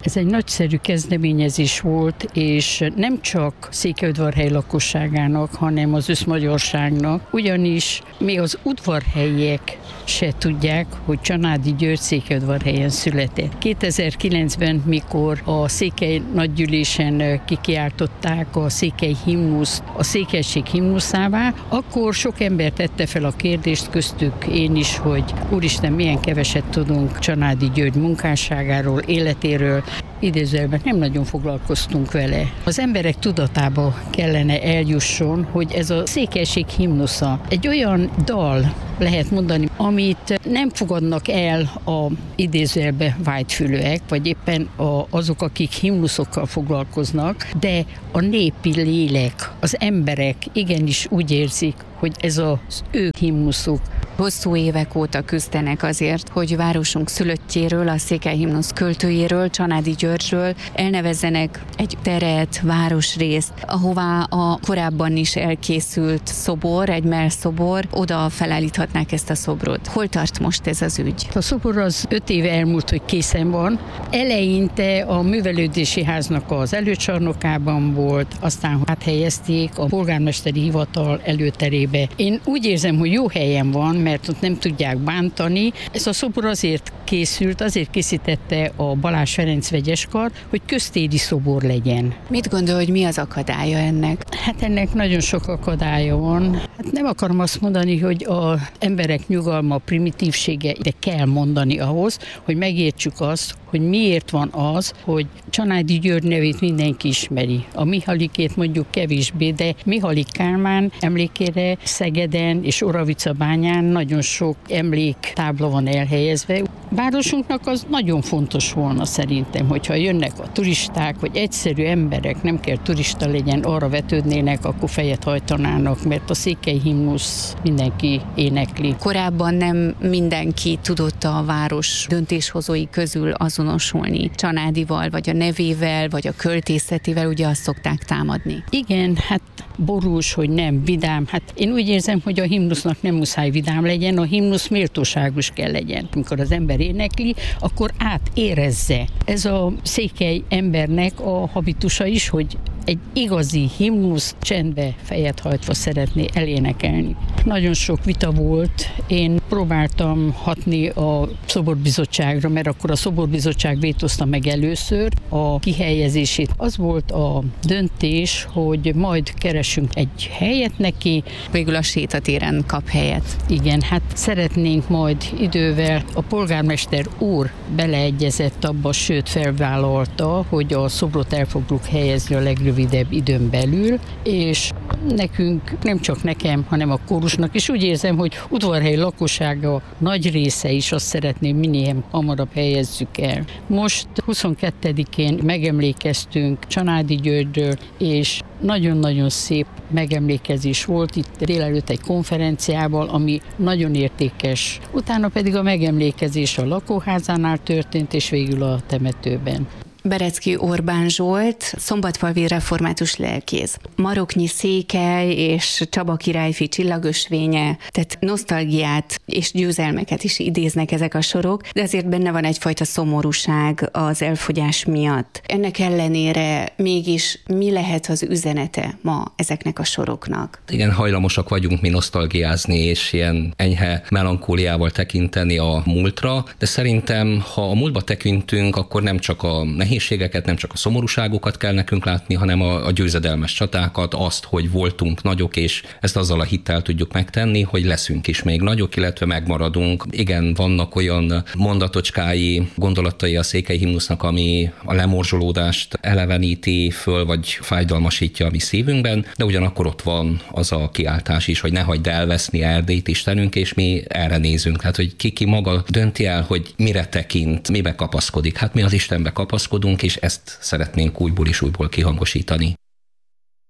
Ez egy nagyszerű kezdeményezés volt, és nem csak Székelyudvarhely lakosságának, hanem az összmagyarságnak, ugyanis még az udvarhelyiek se tudják, hogy Csanádi György Székelyudvarhelyen született. kétezer-kilencben, mikor a székely nagygyűlésen kikiáltották a székely himnuszt a székelység himnuszává, akkor sok ember tette fel a kérdést, köztük én is, hogy úristen, milyen keveset tudunk Csanádi György munkásságáról, életéről, idézőjelben nem nagyon foglalkoztunk vele. Az emberek tudatába kellene eljusson, hogy ez a székelység himnusza egy olyan dal, lehet mondani, amit nem fogadnak el a idézőjelben vágyfülőek, vagy éppen a, azok, akik himnuszokkal foglalkoznak, de a népi lélek, az emberek igenis úgy érzik, hogy ez az ő himnuszuk. Hosszú évek óta küzdenek azért, hogy városunk szülöttjéről, a székely himnusz költőjéről, Csanádi Györgyről elnevezzenek egy teret, városrészt, ahová a korábban is elkészült szobor, egy mellszobor, oda felállíthatnák ezt a szobrot. Hol tart most ez az ügy? A szobor az öt éve elmúlt, hogy készen van. Eleinte a művelődési háznak az előcsarnokában volt, aztán áthelyezték a polgármesteri hivatal előterébe. Én úgy érzem, hogy jó helyen van, mert ott nem tudják bántani. Ez a szobor azért készült, azért készítette a Balázs Ferenc vegyeskar, hogy köztéri szobor legyen. Mit gondol, hogy mi az akadálya ennek? Hát ennek nagyon sok akadálya van. Hát nem akarom azt mondani, hogy az emberek nyugalma, primitívsége, de kell mondani ahhoz, hogy megértsük azt, hogy miért van az, hogy Csanádi György nevét mindenki ismeri. A Mihalikét mondjuk kevésbé, de Mihalik Kálmán emlékére Szegeden és Oravicabányán nagyon sok emléktábla van elhelyezve. Városunknak az nagyon fontos volna szerintem, hogyha jönnek a turisták, vagy egyszerű emberek, nem kell turista legyen, arra vetődnének, akkor fejet hajtanának, mert a székely himnusz mindenki énekli. Korábban nem mindenki tudott a város döntéshozói közül azonosulni Csanádival, vagy a nevével, vagy a költészetével, ugye azt szokták támadni. Igen, hát borús, hogy nem vidám. Hát én úgy érzem, hogy a himnusznak nem muszáj vidám legyen, a himnusz méltóságos kell legyen. Amikor az ember énekli, akkor átérezze. Ez a székely embernek a habitusa is, hogy egy igazi himnusz csendbe fejet hajtva szeretné elénekelni. Nagyon sok vita volt, én próbáltam hatni a szoborbizottságra, mert akkor a szoborbizottság vétózta meg először a kihelyezését. Az volt a döntés, hogy majd keresünk egy helyet neki. Végül a sétatéren kap helyet. Igen, hát szeretnénk majd idővel, a polgármester úr beleegyezett abba, sőt felvállalta, hogy a szobrot el fogjuk helyezni a legrövidebb időn belül, és nekünk, nem csak nekem, hanem a kórusnak, és úgy érzem, hogy Udvarhely lakossága nagy része is azt szeretné, minél hamarabb helyezzük el. Most huszonkettedikén megemlékeztünk Csanádi Györgyről, és nagyon-nagyon szép megemlékezés volt itt délelőtt egy konferenciával, ami nagyon értékes. Utána pedig a megemlékezés a lakóházánál történt, és végül a temetőben. Berecki Orbán Zsolt, szombatfalvi református lelkész. Maroknyi Székely és Csaba királyfi csillagösvénye, tehát nosztalgiát és győzelmeket is idéznek ezek a sorok, de azért benne van egyfajta szomorúság az elfogyás miatt. Ennek ellenére mégis mi lehet az üzenete ma ezeknek a soroknak? Igen, hajlamosak vagyunk mi nosztalgiázni és ilyen enyhe melankóliával tekinteni a múltra, de szerintem, ha a múltba tekintünk, akkor nem csak a nehézségeket, nem csak a szomorúságokat kell nekünk látni, hanem a, a győzedelmes csatákat, azt, hogy voltunk nagyok, és ezt azzal a hittel tudjuk megtenni, hogy leszünk is még nagyok, illetve megmaradunk. Igen, vannak olyan mondatocskái, gondolatai a székely himnusznak, ami a lemorzsolódást eleveníti föl, vagy fájdalmasítja a mi szívünkben, de ugyanakkor ott van az a kiáltás is, hogy ne hagyd elveszni Erdélyt, Istenünk, és mi erre nézünk. Hát, hogy ki, ki maga dönti el, hogy mire tekint, mibe kapaszkodik. Hát mi az Istenbe kapaszkodunk, és ezt szeretnénk újból és újból kihangosítani.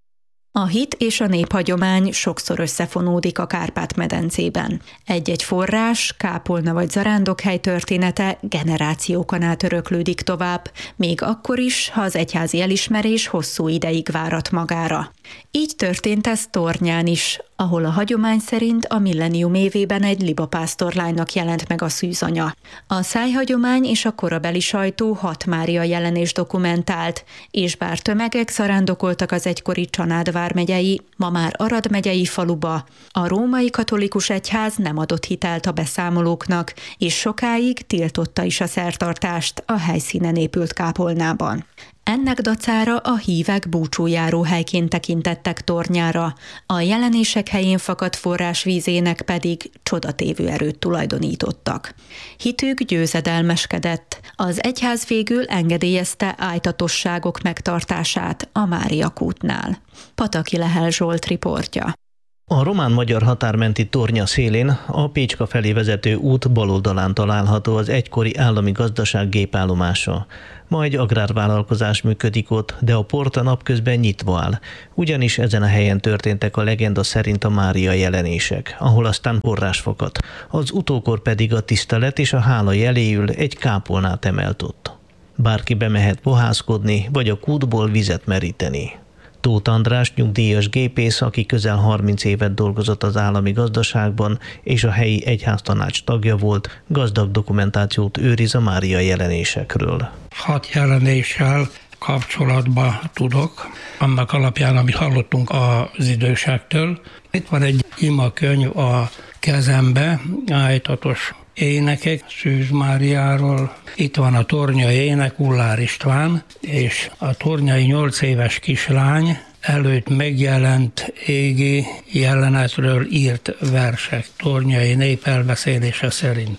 A hit és a néphagyomány sokszor összefonódik a Kárpát-medencében. Egy-egy forrás, kápolna vagy zarándokhely története generációkon át öröklődik tovább, még akkor is, ha az egyházi elismerés hosszú ideig várat magára. Így történt ez Tornyán is, ahol a hagyomány szerint a millennium évében egy libapásztorlánynak jelent meg a szűzanya. A szájhagyomány és a korabeli sajtó hat Mária jelenést dokumentált, és bár tömegek zarándokoltak az egykori Csanád vármegyei, ma már Arad megyei faluba, a római katolikus egyház nem adott hitelt a beszámolóknak, és sokáig tiltotta is a szertartást a helyszínen épült kápolnában. Ennek dacára a hívek búcsújáró helyként tekintettek Tornyára, a jelenések helyén fakadt forrásvízének pedig csodatévő erőt tulajdonítottak. Hitük győzedelmeskedett, az egyház végül engedélyezte ájtatosságok megtartását a Mária kútnál. Pataki Lehel Zsolt riportja. A román-magyar határmenti Tornya szélén a Pécska felé vezető út bal oldalán található az egykori állami gazdaság gépállomása. Ma egy agrárvállalkozás működik ott, de a porta napközben nyitva áll, ugyanis ezen a helyen történtek a legenda szerint a Mária jelenések, ahol aztán forrás fakadt. Az utókor pedig a tisztelet és a hála jeléül egy kápolnát emelt ott. Bárki bemehet pohászkodni, vagy a kútból vizet meríteni. Tóth András nyugdíjas gépész, aki közel harminc évet dolgozott az állami gazdaságban, és a helyi egyháztanács tagja volt, gazdag dokumentációt őriz a Mária jelenésekről. Hat jelenéssel kapcsolatban tudok, annak alapján, amit hallottunk az idősektől. Itt van egy imakönyv a kezembe, ájtatos énekek Szűz Máriáról. Itt van a tornyai ének, Ullár István, és a tornyai nyolc éves kislány előtt megjelent égi jelenetről írt versek tornyai nép elbeszélése szerint.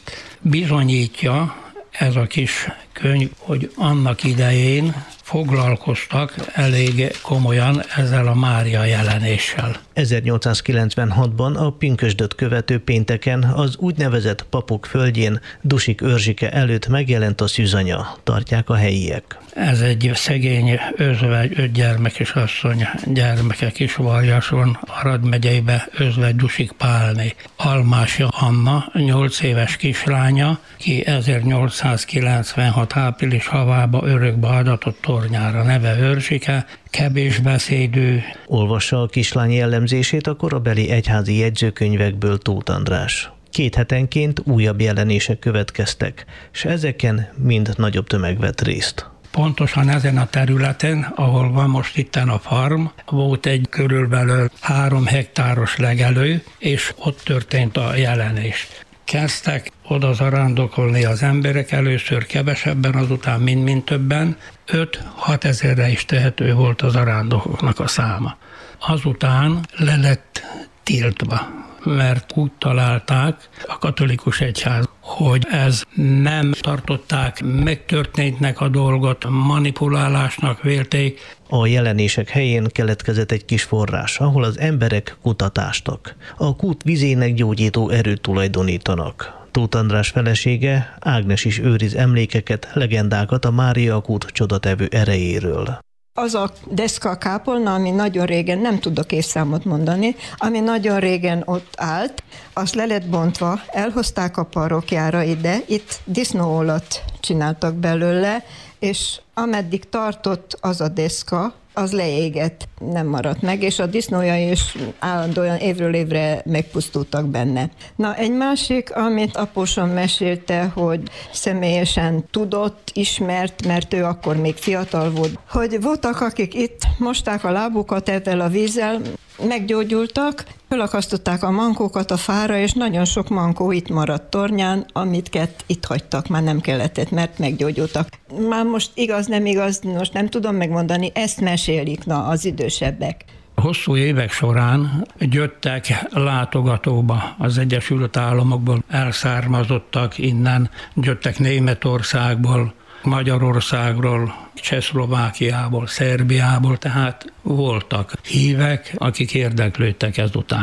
Bizonyítja ez a kis könyv, hogy annak idején foglalkoztak elég komolyan ezzel a Mária jelenéssel. ezernyolcszázkilencvenhatban a pünkösdöt követő pénteken az úgynevezett papok földjén Dusik Örzsike előtt megjelent a szűzanya, tartják a helyiek. Ez egy szegény özvegy, öt gyermekes asszony, gyermekek is Varjason, Arad megyeibe özvegy Dusik Pálné. Almási Anna, nyolc éves kislánya, ki ezernyolcszázkilencvenhat április havába örökbe adatott Tornyára, neve Örzsike, kevésbeszédű. Olvassa a kislány jellemzését a korabeli egyházi jegyzőkönyvekből Tóth András. Két hetenként újabb jelenések következtek, és ezeken mind nagyobb tömeg vett részt. Pontosan ezen a területen, ahol van most itten a farm, volt egy körülbelül három hektáros legelő, és ott történt a jelenés. Kezdtek oda zarándokolni az emberek, először kevesebben, azután mind-mind többen, öt-hat ezerre is tehető volt a zarándokoknak a száma. Azután le lett tiltva, mert úgy találták a katolikus egyház, hogy ez nem tartották megtörténtnek a dolgot, manipulálásnak vélték. A jelenések helyén keletkezett egy kis forrás, ahol az emberek kutatástak. A kút vizének gyógyító erőt tulajdonítanak. Tóth András felesége, Ágnes is őriz emlékeket, legendákat a Mária kút csodatevő erejéről. Az a deszka kápolna, ami nagyon régen, nem tudok évszámot mondani, ami nagyon régen ott állt, azt le lett bontva, elhozták a parokjára ide, itt disznóolat csináltak belőle, és ameddig tartott az a deszka, az leégett, nem maradt meg, és a disznója is állandóan évről évre megpusztultak benne. Na, egy másik, amit apósom mesélte, hogy személyesen tudott, ismert, mert ő akkor még fiatal volt, hogy voltak, akik itt mosták a lábukat ezzel a vízzel, meggyógyultak, fölakasztották a mankókat a fára, és nagyon sok mankó itt maradt Tornyán, amit itt hagytak, már nem kellett, mert meggyógyultak. Már most igaz, nem igaz, most nem tudom megmondani, ezt mesélik na, az idősebbek. Hosszú évek során jöttek látogatóba az Egyesült Államokból, elszármazottak innen, jöttek Németországból, Magyarországról, Csehszlovákiából, Szerbiából, tehát voltak hívek, akik érdeklődtek ezután.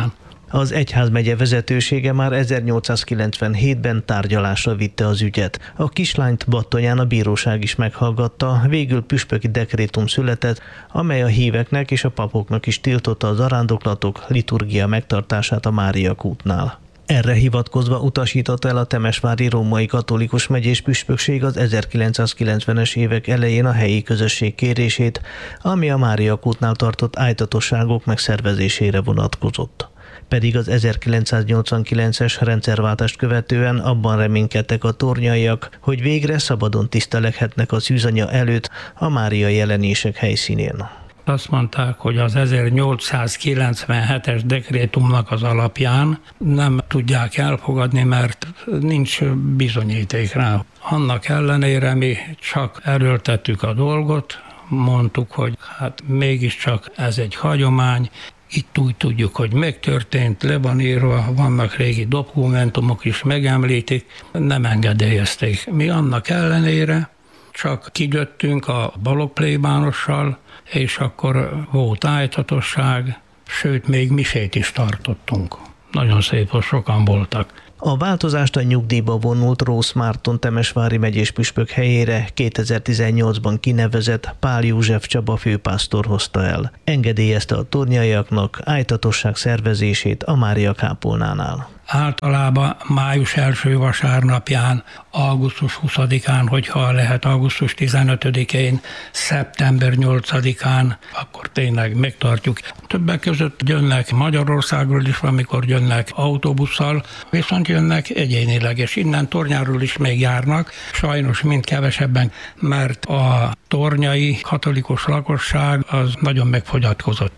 Az egyházmegye vezetősége már ezernyolcszázkilencvenhétben tárgyalásra vitte az ügyet. A kislányt Battonyán a bíróság is meghallgatta, végül püspöki dekrétum született, amely a híveknek és a papoknak is tiltotta az zarándoklatok liturgia megtartását a Mária kútnál. Erre hivatkozva utasította el a temesvári római katolikus megyés püspökség az ezerkilencszázkilencvenes évek elején a helyi közösség kérését, ami a Mária kútnál tartott ájtatosságok megszervezésére vonatkozott. Pedig az ezerkilencszáznyolcvankilences rendszerváltást követően abban reménykedtek a tornyaiak, hogy végre szabadon tiszteleghetnek a szűzanya előtt a Mária jelenések helyszínén. Azt mondták, hogy az ezernyolcszázkilencvenhetes dekrétumnak az alapján nem tudják elfogadni, mert nincs bizonyíték rá. Annak ellenére mi csak erőltettük a dolgot, mondtuk, hogy hát mégiscsak ez egy hagyomány, itt úgy tudjuk, hogy megtörtént, le van írva, vannak régi dokumentumok is megemlítik, nem engedélyezték. Mi annak ellenére csak kigyöttünk a balog plébánossal, és akkor volt ájtatosság, sőt, még misét is tartottunk. Nagyon szép, hogy sokan voltak. A változást a nyugdíjba vonult Rósz Márton temesvári megyés püspök helyére kétezer-tizennyolcban kinevezett Pál József Csaba főpásztor hozta el. Engedélyezte a tornyaiaknak ájtatosság szervezését a Mária kápolnánál. Általában május első vasárnapján, augusztus huszadikán, hogyha lehet augusztus tizenötödikén, szeptember nyolcadikán, akkor tényleg megtartjuk. Többek között jönnek Magyarországról is, amikor jönnek autóbusszal, viszont jönnek egyénileg, és innen Tornyáról is még járnak, sajnos mind kevesebben, mert a tornyai katolikus lakosság az nagyon megfogyatkozott.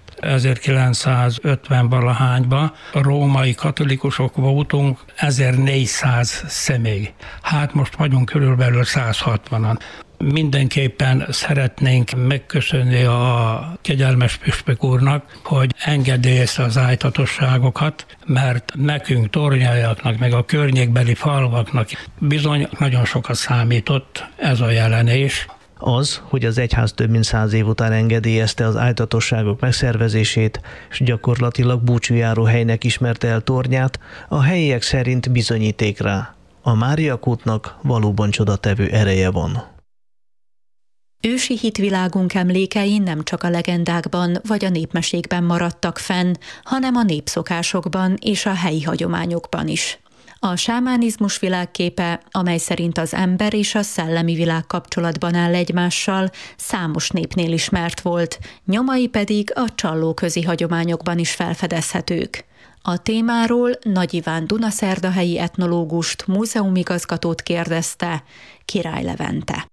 ezerkilencszázötven-valahányban római katolikusok voltunk ezernégyszáz személy. Hát most vagyunk körülbelül száz hatvanan. Mindenképpen szeretnénk megköszönni a kegyelmes püspök úrnak, hogy engedélyezte az ájtatosságokat, mert nekünk tornyaiaknak, meg a környékbeli falvaknak bizony nagyon sokat számított ez a jelenés. Az, hogy az egyház több mint száz év után engedélyezte az ájtatosságok megszervezését, és gyakorlatilag búcsújáró helynek ismerte el tornyát, a helyiek szerint bizonyíték rá. A Mária kútnak valóban csodatevő ereje van. Ősi hitvilágunk emlékei nem csak a legendákban vagy a népmesékben maradtak fenn, hanem a népszokásokban és a helyi hagyományokban is. A sámánizmus világképe, amely szerint az ember és a szellemi világ kapcsolatban áll egymással, számos népnél ismert volt, nyomai pedig a csallóközi hagyományokban is felfedezhetők. A témáról Nagy Iván dunaszerdahelyi etnológust, múzeumigazgatót kérdezte Király Levente.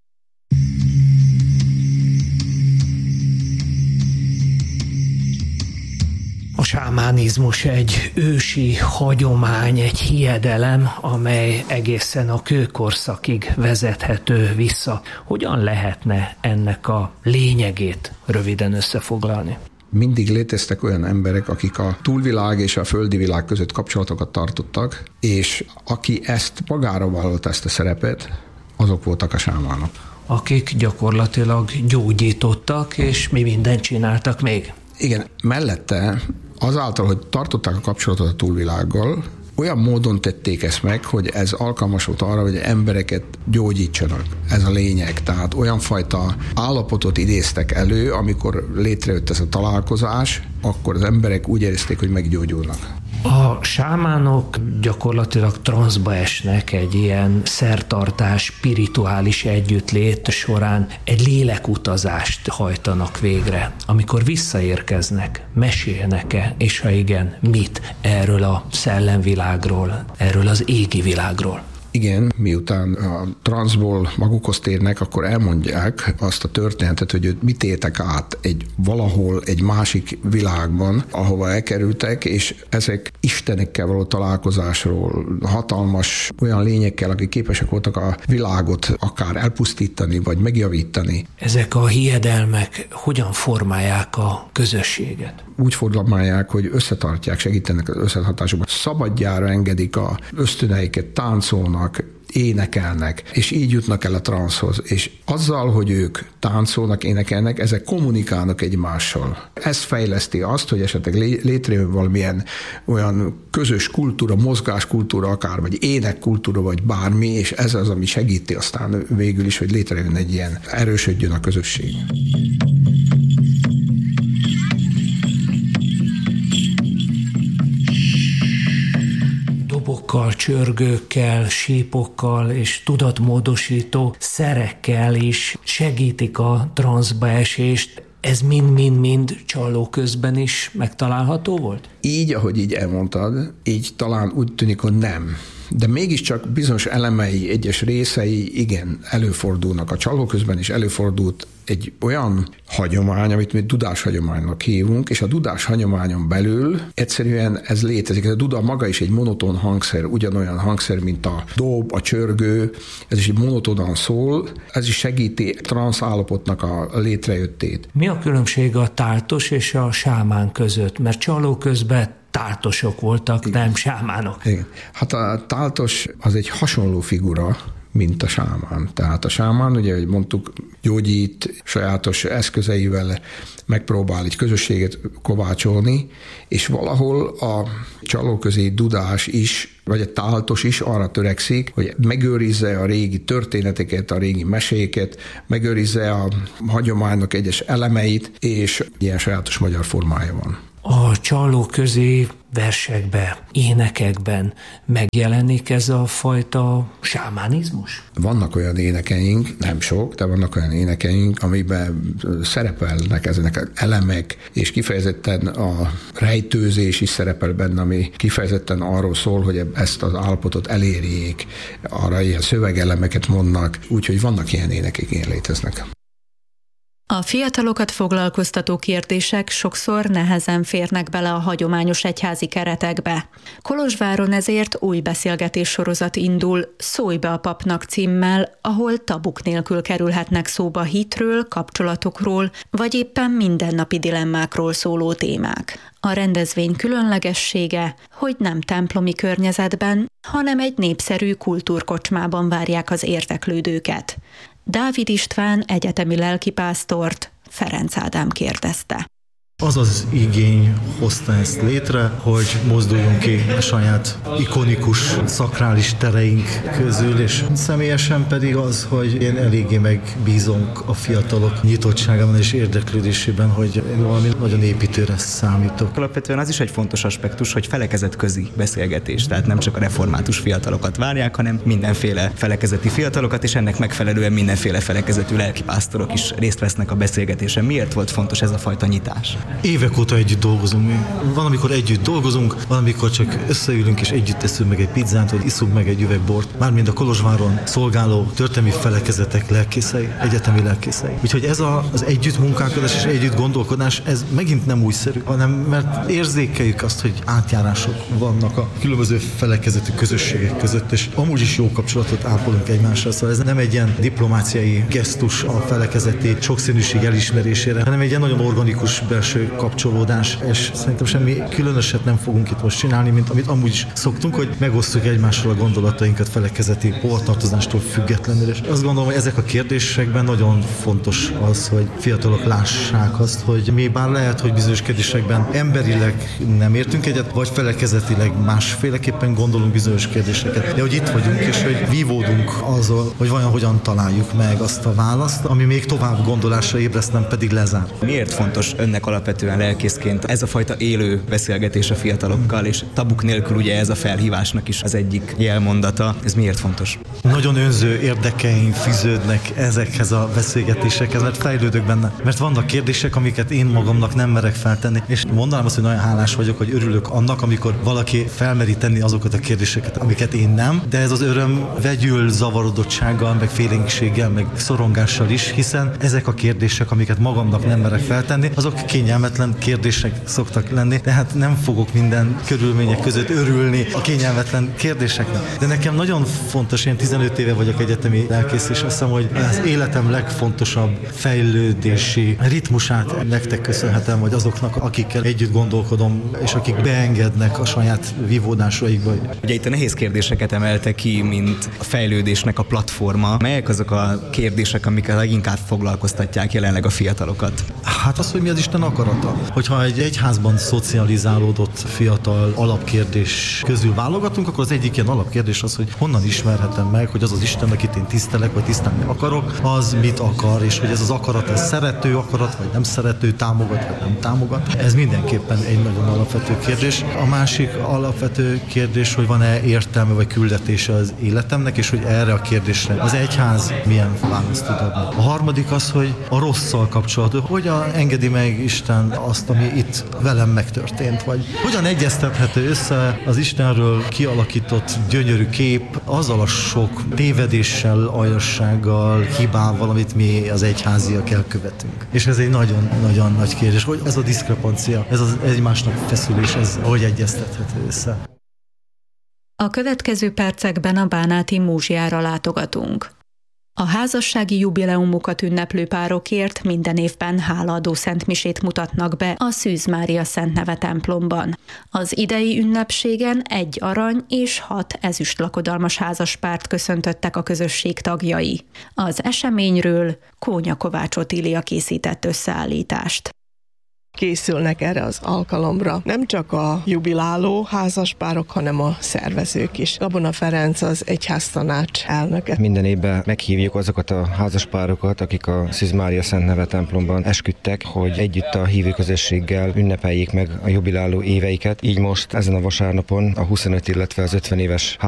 A sámánizmus egy ősi hagyomány, egy hiedelem, amely egészen a kőkorszakig vezethető vissza. Hogyan lehetne ennek a lényegét röviden összefoglalni? Mindig léteztek olyan emberek, akik a túlvilág és a földi világ között kapcsolatokat tartottak, és aki ezt magára vallotta, ezt a szerepet, azok voltak a sámánok. Akik gyakorlatilag gyógyítottak, és mi mindent csináltak még? Igen, mellette azáltal, hogy tartották a kapcsolatot a túlvilággal, olyan módon tették ezt meg, hogy ez alkalmas volt arra, hogy embereket gyógyítsanak. Ez a lényeg. Tehát olyan fajta állapotot idéztek elő, amikor létrejött ez a találkozás, akkor az emberek úgy érezték, hogy meggyógyulnak. A sámánok gyakorlatilag transzba esnek egy ilyen szertartás, spirituális együttlét során, egy lélekutazást hajtanak végre. Amikor visszaérkeznek, mesélnek-e, és ha igen, mit erről a szellemvilágról, erről az égi világról? Igen, miután a transzból magukhoz térnek, akkor elmondják azt a történetet, hogy mit éltek át egy valahol egy másik világban, ahova elkerültek, és ezek istenekkel való találkozásról, hatalmas olyan lényekkel, akik képesek voltak a világot akár elpusztítani, vagy megjavítani. Ezek a hiedelmek hogyan formálják a közösséget? Úgy formálják, hogy összetartják, segítenek az összetartásokban. Szabadjára engedik a ösztöneiket, táncolnak, énekelnek, és így jutnak el a transzhoz. És azzal, hogy ők táncolnak, énekelnek, ezek kommunikálnak egymással. Ez fejleszti azt, hogy esetleg létrejön valamilyen olyan közös kultúra, mozgáskultúra akár, vagy énekkultúra, vagy bármi, és ez az, ami segíti aztán végül is, hogy létrejön egy ilyen, erősödjön a közösség. Dobokkal, csörgőkkel, sípokkal és tudatmódosító szerekkel is segítik a transzba esést. Ez mind-mind-mind csaló közben is megtalálható volt? Így, ahogy így elmondtad, így talán úgy tűnik, hogy nem. De mégiscsak bizonyos elemei, egyes részei igen, előfordulnak. A csaló közben is előfordult egy olyan hagyomány, amit mi dudáshagyománynak hívunk, és a dudáshagyományon belül egyszerűen ez létezik. A duda maga is egy monoton hangszer, ugyanolyan hangszer, mint a dob, a csörgő, ez is egy monotonan szól, ez is segíti a transz állapotnak a létrejöttét. Mi a különbség a táltos és a sámán között? Mert csaló közben táltosok voltak, igen, nem sámánok. Igen. Hát a táltos az egy hasonló figura, mint a sámán. Tehát a sámán, ugye, ahogy mondtuk, gyógyít, sajátos eszközeivel megpróbál egy közösséget kovácsolni, és valahol a csalóközi dudás is, vagy a táltos is arra törekszik, hogy megőrizze a régi történeteket, a régi meséket, megőrizze a hagyománynak egyes elemeit, és ilyen sajátos magyar formája van. A csalóközi versekben, énekekben megjelenik ez a fajta sámánizmus? Vannak olyan énekeink, nem sok, de vannak olyan énekeink, amiben szerepelnek ezek elemek, és kifejezetten a rejtőzés is szerepel benne, ami kifejezetten arról szól, hogy ezt az állapotot elérjék, arra ilyen szövegelemeket mondnak, úgyhogy vannak ilyen énekek, ilyen léteznek. A fiatalokat foglalkoztató kérdések sokszor nehezen férnek bele a hagyományos egyházi keretekbe. Kolozsváron ezért új beszélgetés sorozat indul, Szólj be a papnak címmel, ahol tabuk nélkül kerülhetnek szóba hitről, kapcsolatokról, vagy éppen mindennapi dilemmákról szóló témák. A rendezvény különlegessége, hogy nem templomi környezetben, hanem egy népszerű kultúrkocsmában várják az érdeklődőket. Dávid István egyetemi lelkipásztort Ferenc Ádám kérdezte. Az az igény hozta ezt létre, hogy mozduljunk ki a saját ikonikus, szakrális tereink közül, és személyesen pedig az, hogy én eléggé megbízom a fiatalok nyitottságában és érdeklődésében, hogy valami nagyon építőre számítok. Alapvetően az is egy fontos aspektus, hogy felekezetközi beszélgetés, tehát nem csak a református fiatalokat várják, hanem mindenféle felekezeti fiatalokat, és ennek megfelelően mindenféle felekezetű lelkipásztorok is részt vesznek a beszélgetésen. Miért volt fontos ez a fajta nyitás? Évek óta együtt dolgozunk. Van, amikor együtt dolgozunk, van, amikor csak összeülünk és együtt eszünk meg egy pizzát, vagy iszunk meg egy üveg bort. Mármint a Kolozsváron szolgáló történelmi felekezetek lelkészei, egyetemi lelkészei. Úgyhogy ez a, az együttmunkálkodás és együtt gondolkodás, ez megint nem újszerű, hanem mert érzékeljük azt, hogy átjárások vannak a különböző felekezetű közösségek között, és amúgy is jó kapcsolatot ápolunk egymással. Szóval ez nem egy ilyen diplomáciai gesztus a felekezeti sokszínűség elismerésére, hanem egy ilyen nagyon organikus belső kapcsolódás, és szerintem semmi különöset nem fogunk itt most csinálni, mint amit amúgy is szoktunk, hogy megosztjuk egymással a gondolatainkat felekezeti hovatartozástól függetlenül. És azt gondolom, hogy ezek a kérdésekben nagyon fontos az, hogy fiatalok lássák azt, hogy mi bár lehet, hogy bizonyos kérdésekben emberileg nem értünk egyet, vagy felekezetileg másféleképpen gondolunk bizonyos kérdéseket, de hogy itt vagyunk, és hogy vívódunk azzal, hogy vajon hogyan találjuk meg azt a választ, ami még tovább gondolásra ébreszt, nem pedig lezár. Miért fontos önnek alapvetően lelkészként ez a fajta élő beszélgetés a fiatalokkal, és tabuk nélkül ugye ez a felhívásnak is az egyik jelmondata. Ez miért fontos? Nagyon önző érdekeim fűződnek ezekhez a beszélgetésekhez, mert fejlődök benne. Mert vannak kérdések, amiket én magamnak nem merek feltenni, és mondanám azt, hogy nagyon hálás vagyok, hogy örülök annak, amikor valaki felmeri tenni azokat a kérdéseket, amiket én nem, de ez az öröm vegyül zavarodottsággal, meg félénkséggel, meg szorongással is, hiszen ezek a kérdések, amiket magamnak nem merek feltenni, azok kényelmes kényelmetlen kérdések szoktak lenni, tehát nem fogok minden körülmények között örülni a kényelmetlen kérdéseknek. De nekem nagyon fontos, én tizenöt éve vagyok egyetemi lelkész, és azt hiszem, hogy az életem legfontosabb fejlődési ritmusát nektek köszönhetem, vagy azoknak, akikkel együtt gondolkodom, és akik beengednek a saját vívódásaikba. Ugye itt a nehéz kérdéseket emelte ki, mint a fejlődésnek a platforma. Melyek azok a kérdések, amikkel leginkább foglalkoztatják jelenleg a fiatalokat? Hát az, hogy mi az Isten akarata. Hogyha egy egyházban szocializálódott fiatal alapkérdés közül válogatunk, akkor az egyik ilyen alapkérdés az, hogy honnan ismerhetem meg, hogy az az Isten, akit én tisztelek, vagy tisztelni akarok, az mit akar, és hogy ez az akarat, ez szerető akarat, vagy nem szerető, támogat, vagy nem támogat. Ez mindenképpen egy nagyon alapvető kérdés. A másik alapvető kérdés, hogy van-e értelme vagy küldetése az életemnek, és hogy erre a kérdésre az egyház milyen választ tud adni. A harmadik az, hogy a rosszal kapcsolatban, hogyan engedi meg Isten azt, ami itt velem megtörtént, vagy hogyan egyeztethető össze az Istenről kialakított gyönyörű kép azzal a sok tévedéssel, aljassággal, hibával, amit mi az egyháziak elkövetünk. És ez egy nagyon-nagyon nagy kérdés, hogy ez a diszkrepancia, ez az egymásnak feszülés, ez hogy egyeztethető össze. A következő percekben a bánáti múzsiára látogatunk. A házassági jubileumukat ünneplő párokért minden évben hálaadó szentmisét mutatnak be a Szűz Mária Szent Neve templomban. Az idei ünnepségen egy arany és hat ezüst lakodalmas házaspárt köszöntöttek a közösség tagjai. Az eseményről Kónya Kovács Otília készített összeállítást. Készülnek erre az alkalomra nem csak a jubiláló házaspárok, hanem a szervezők is. Gabona Ferenc az egyháztanács elnöke. Minden évben meghívjuk azokat a házaspárokat, akik a Szűz Mária Szent Neve templomban esküdtek, hogy együtt a hívő közösséggel ünnepeljék meg a jubiláló éveiket. Így most ezen a vasárnapon a huszonöt, illetve az ötven éves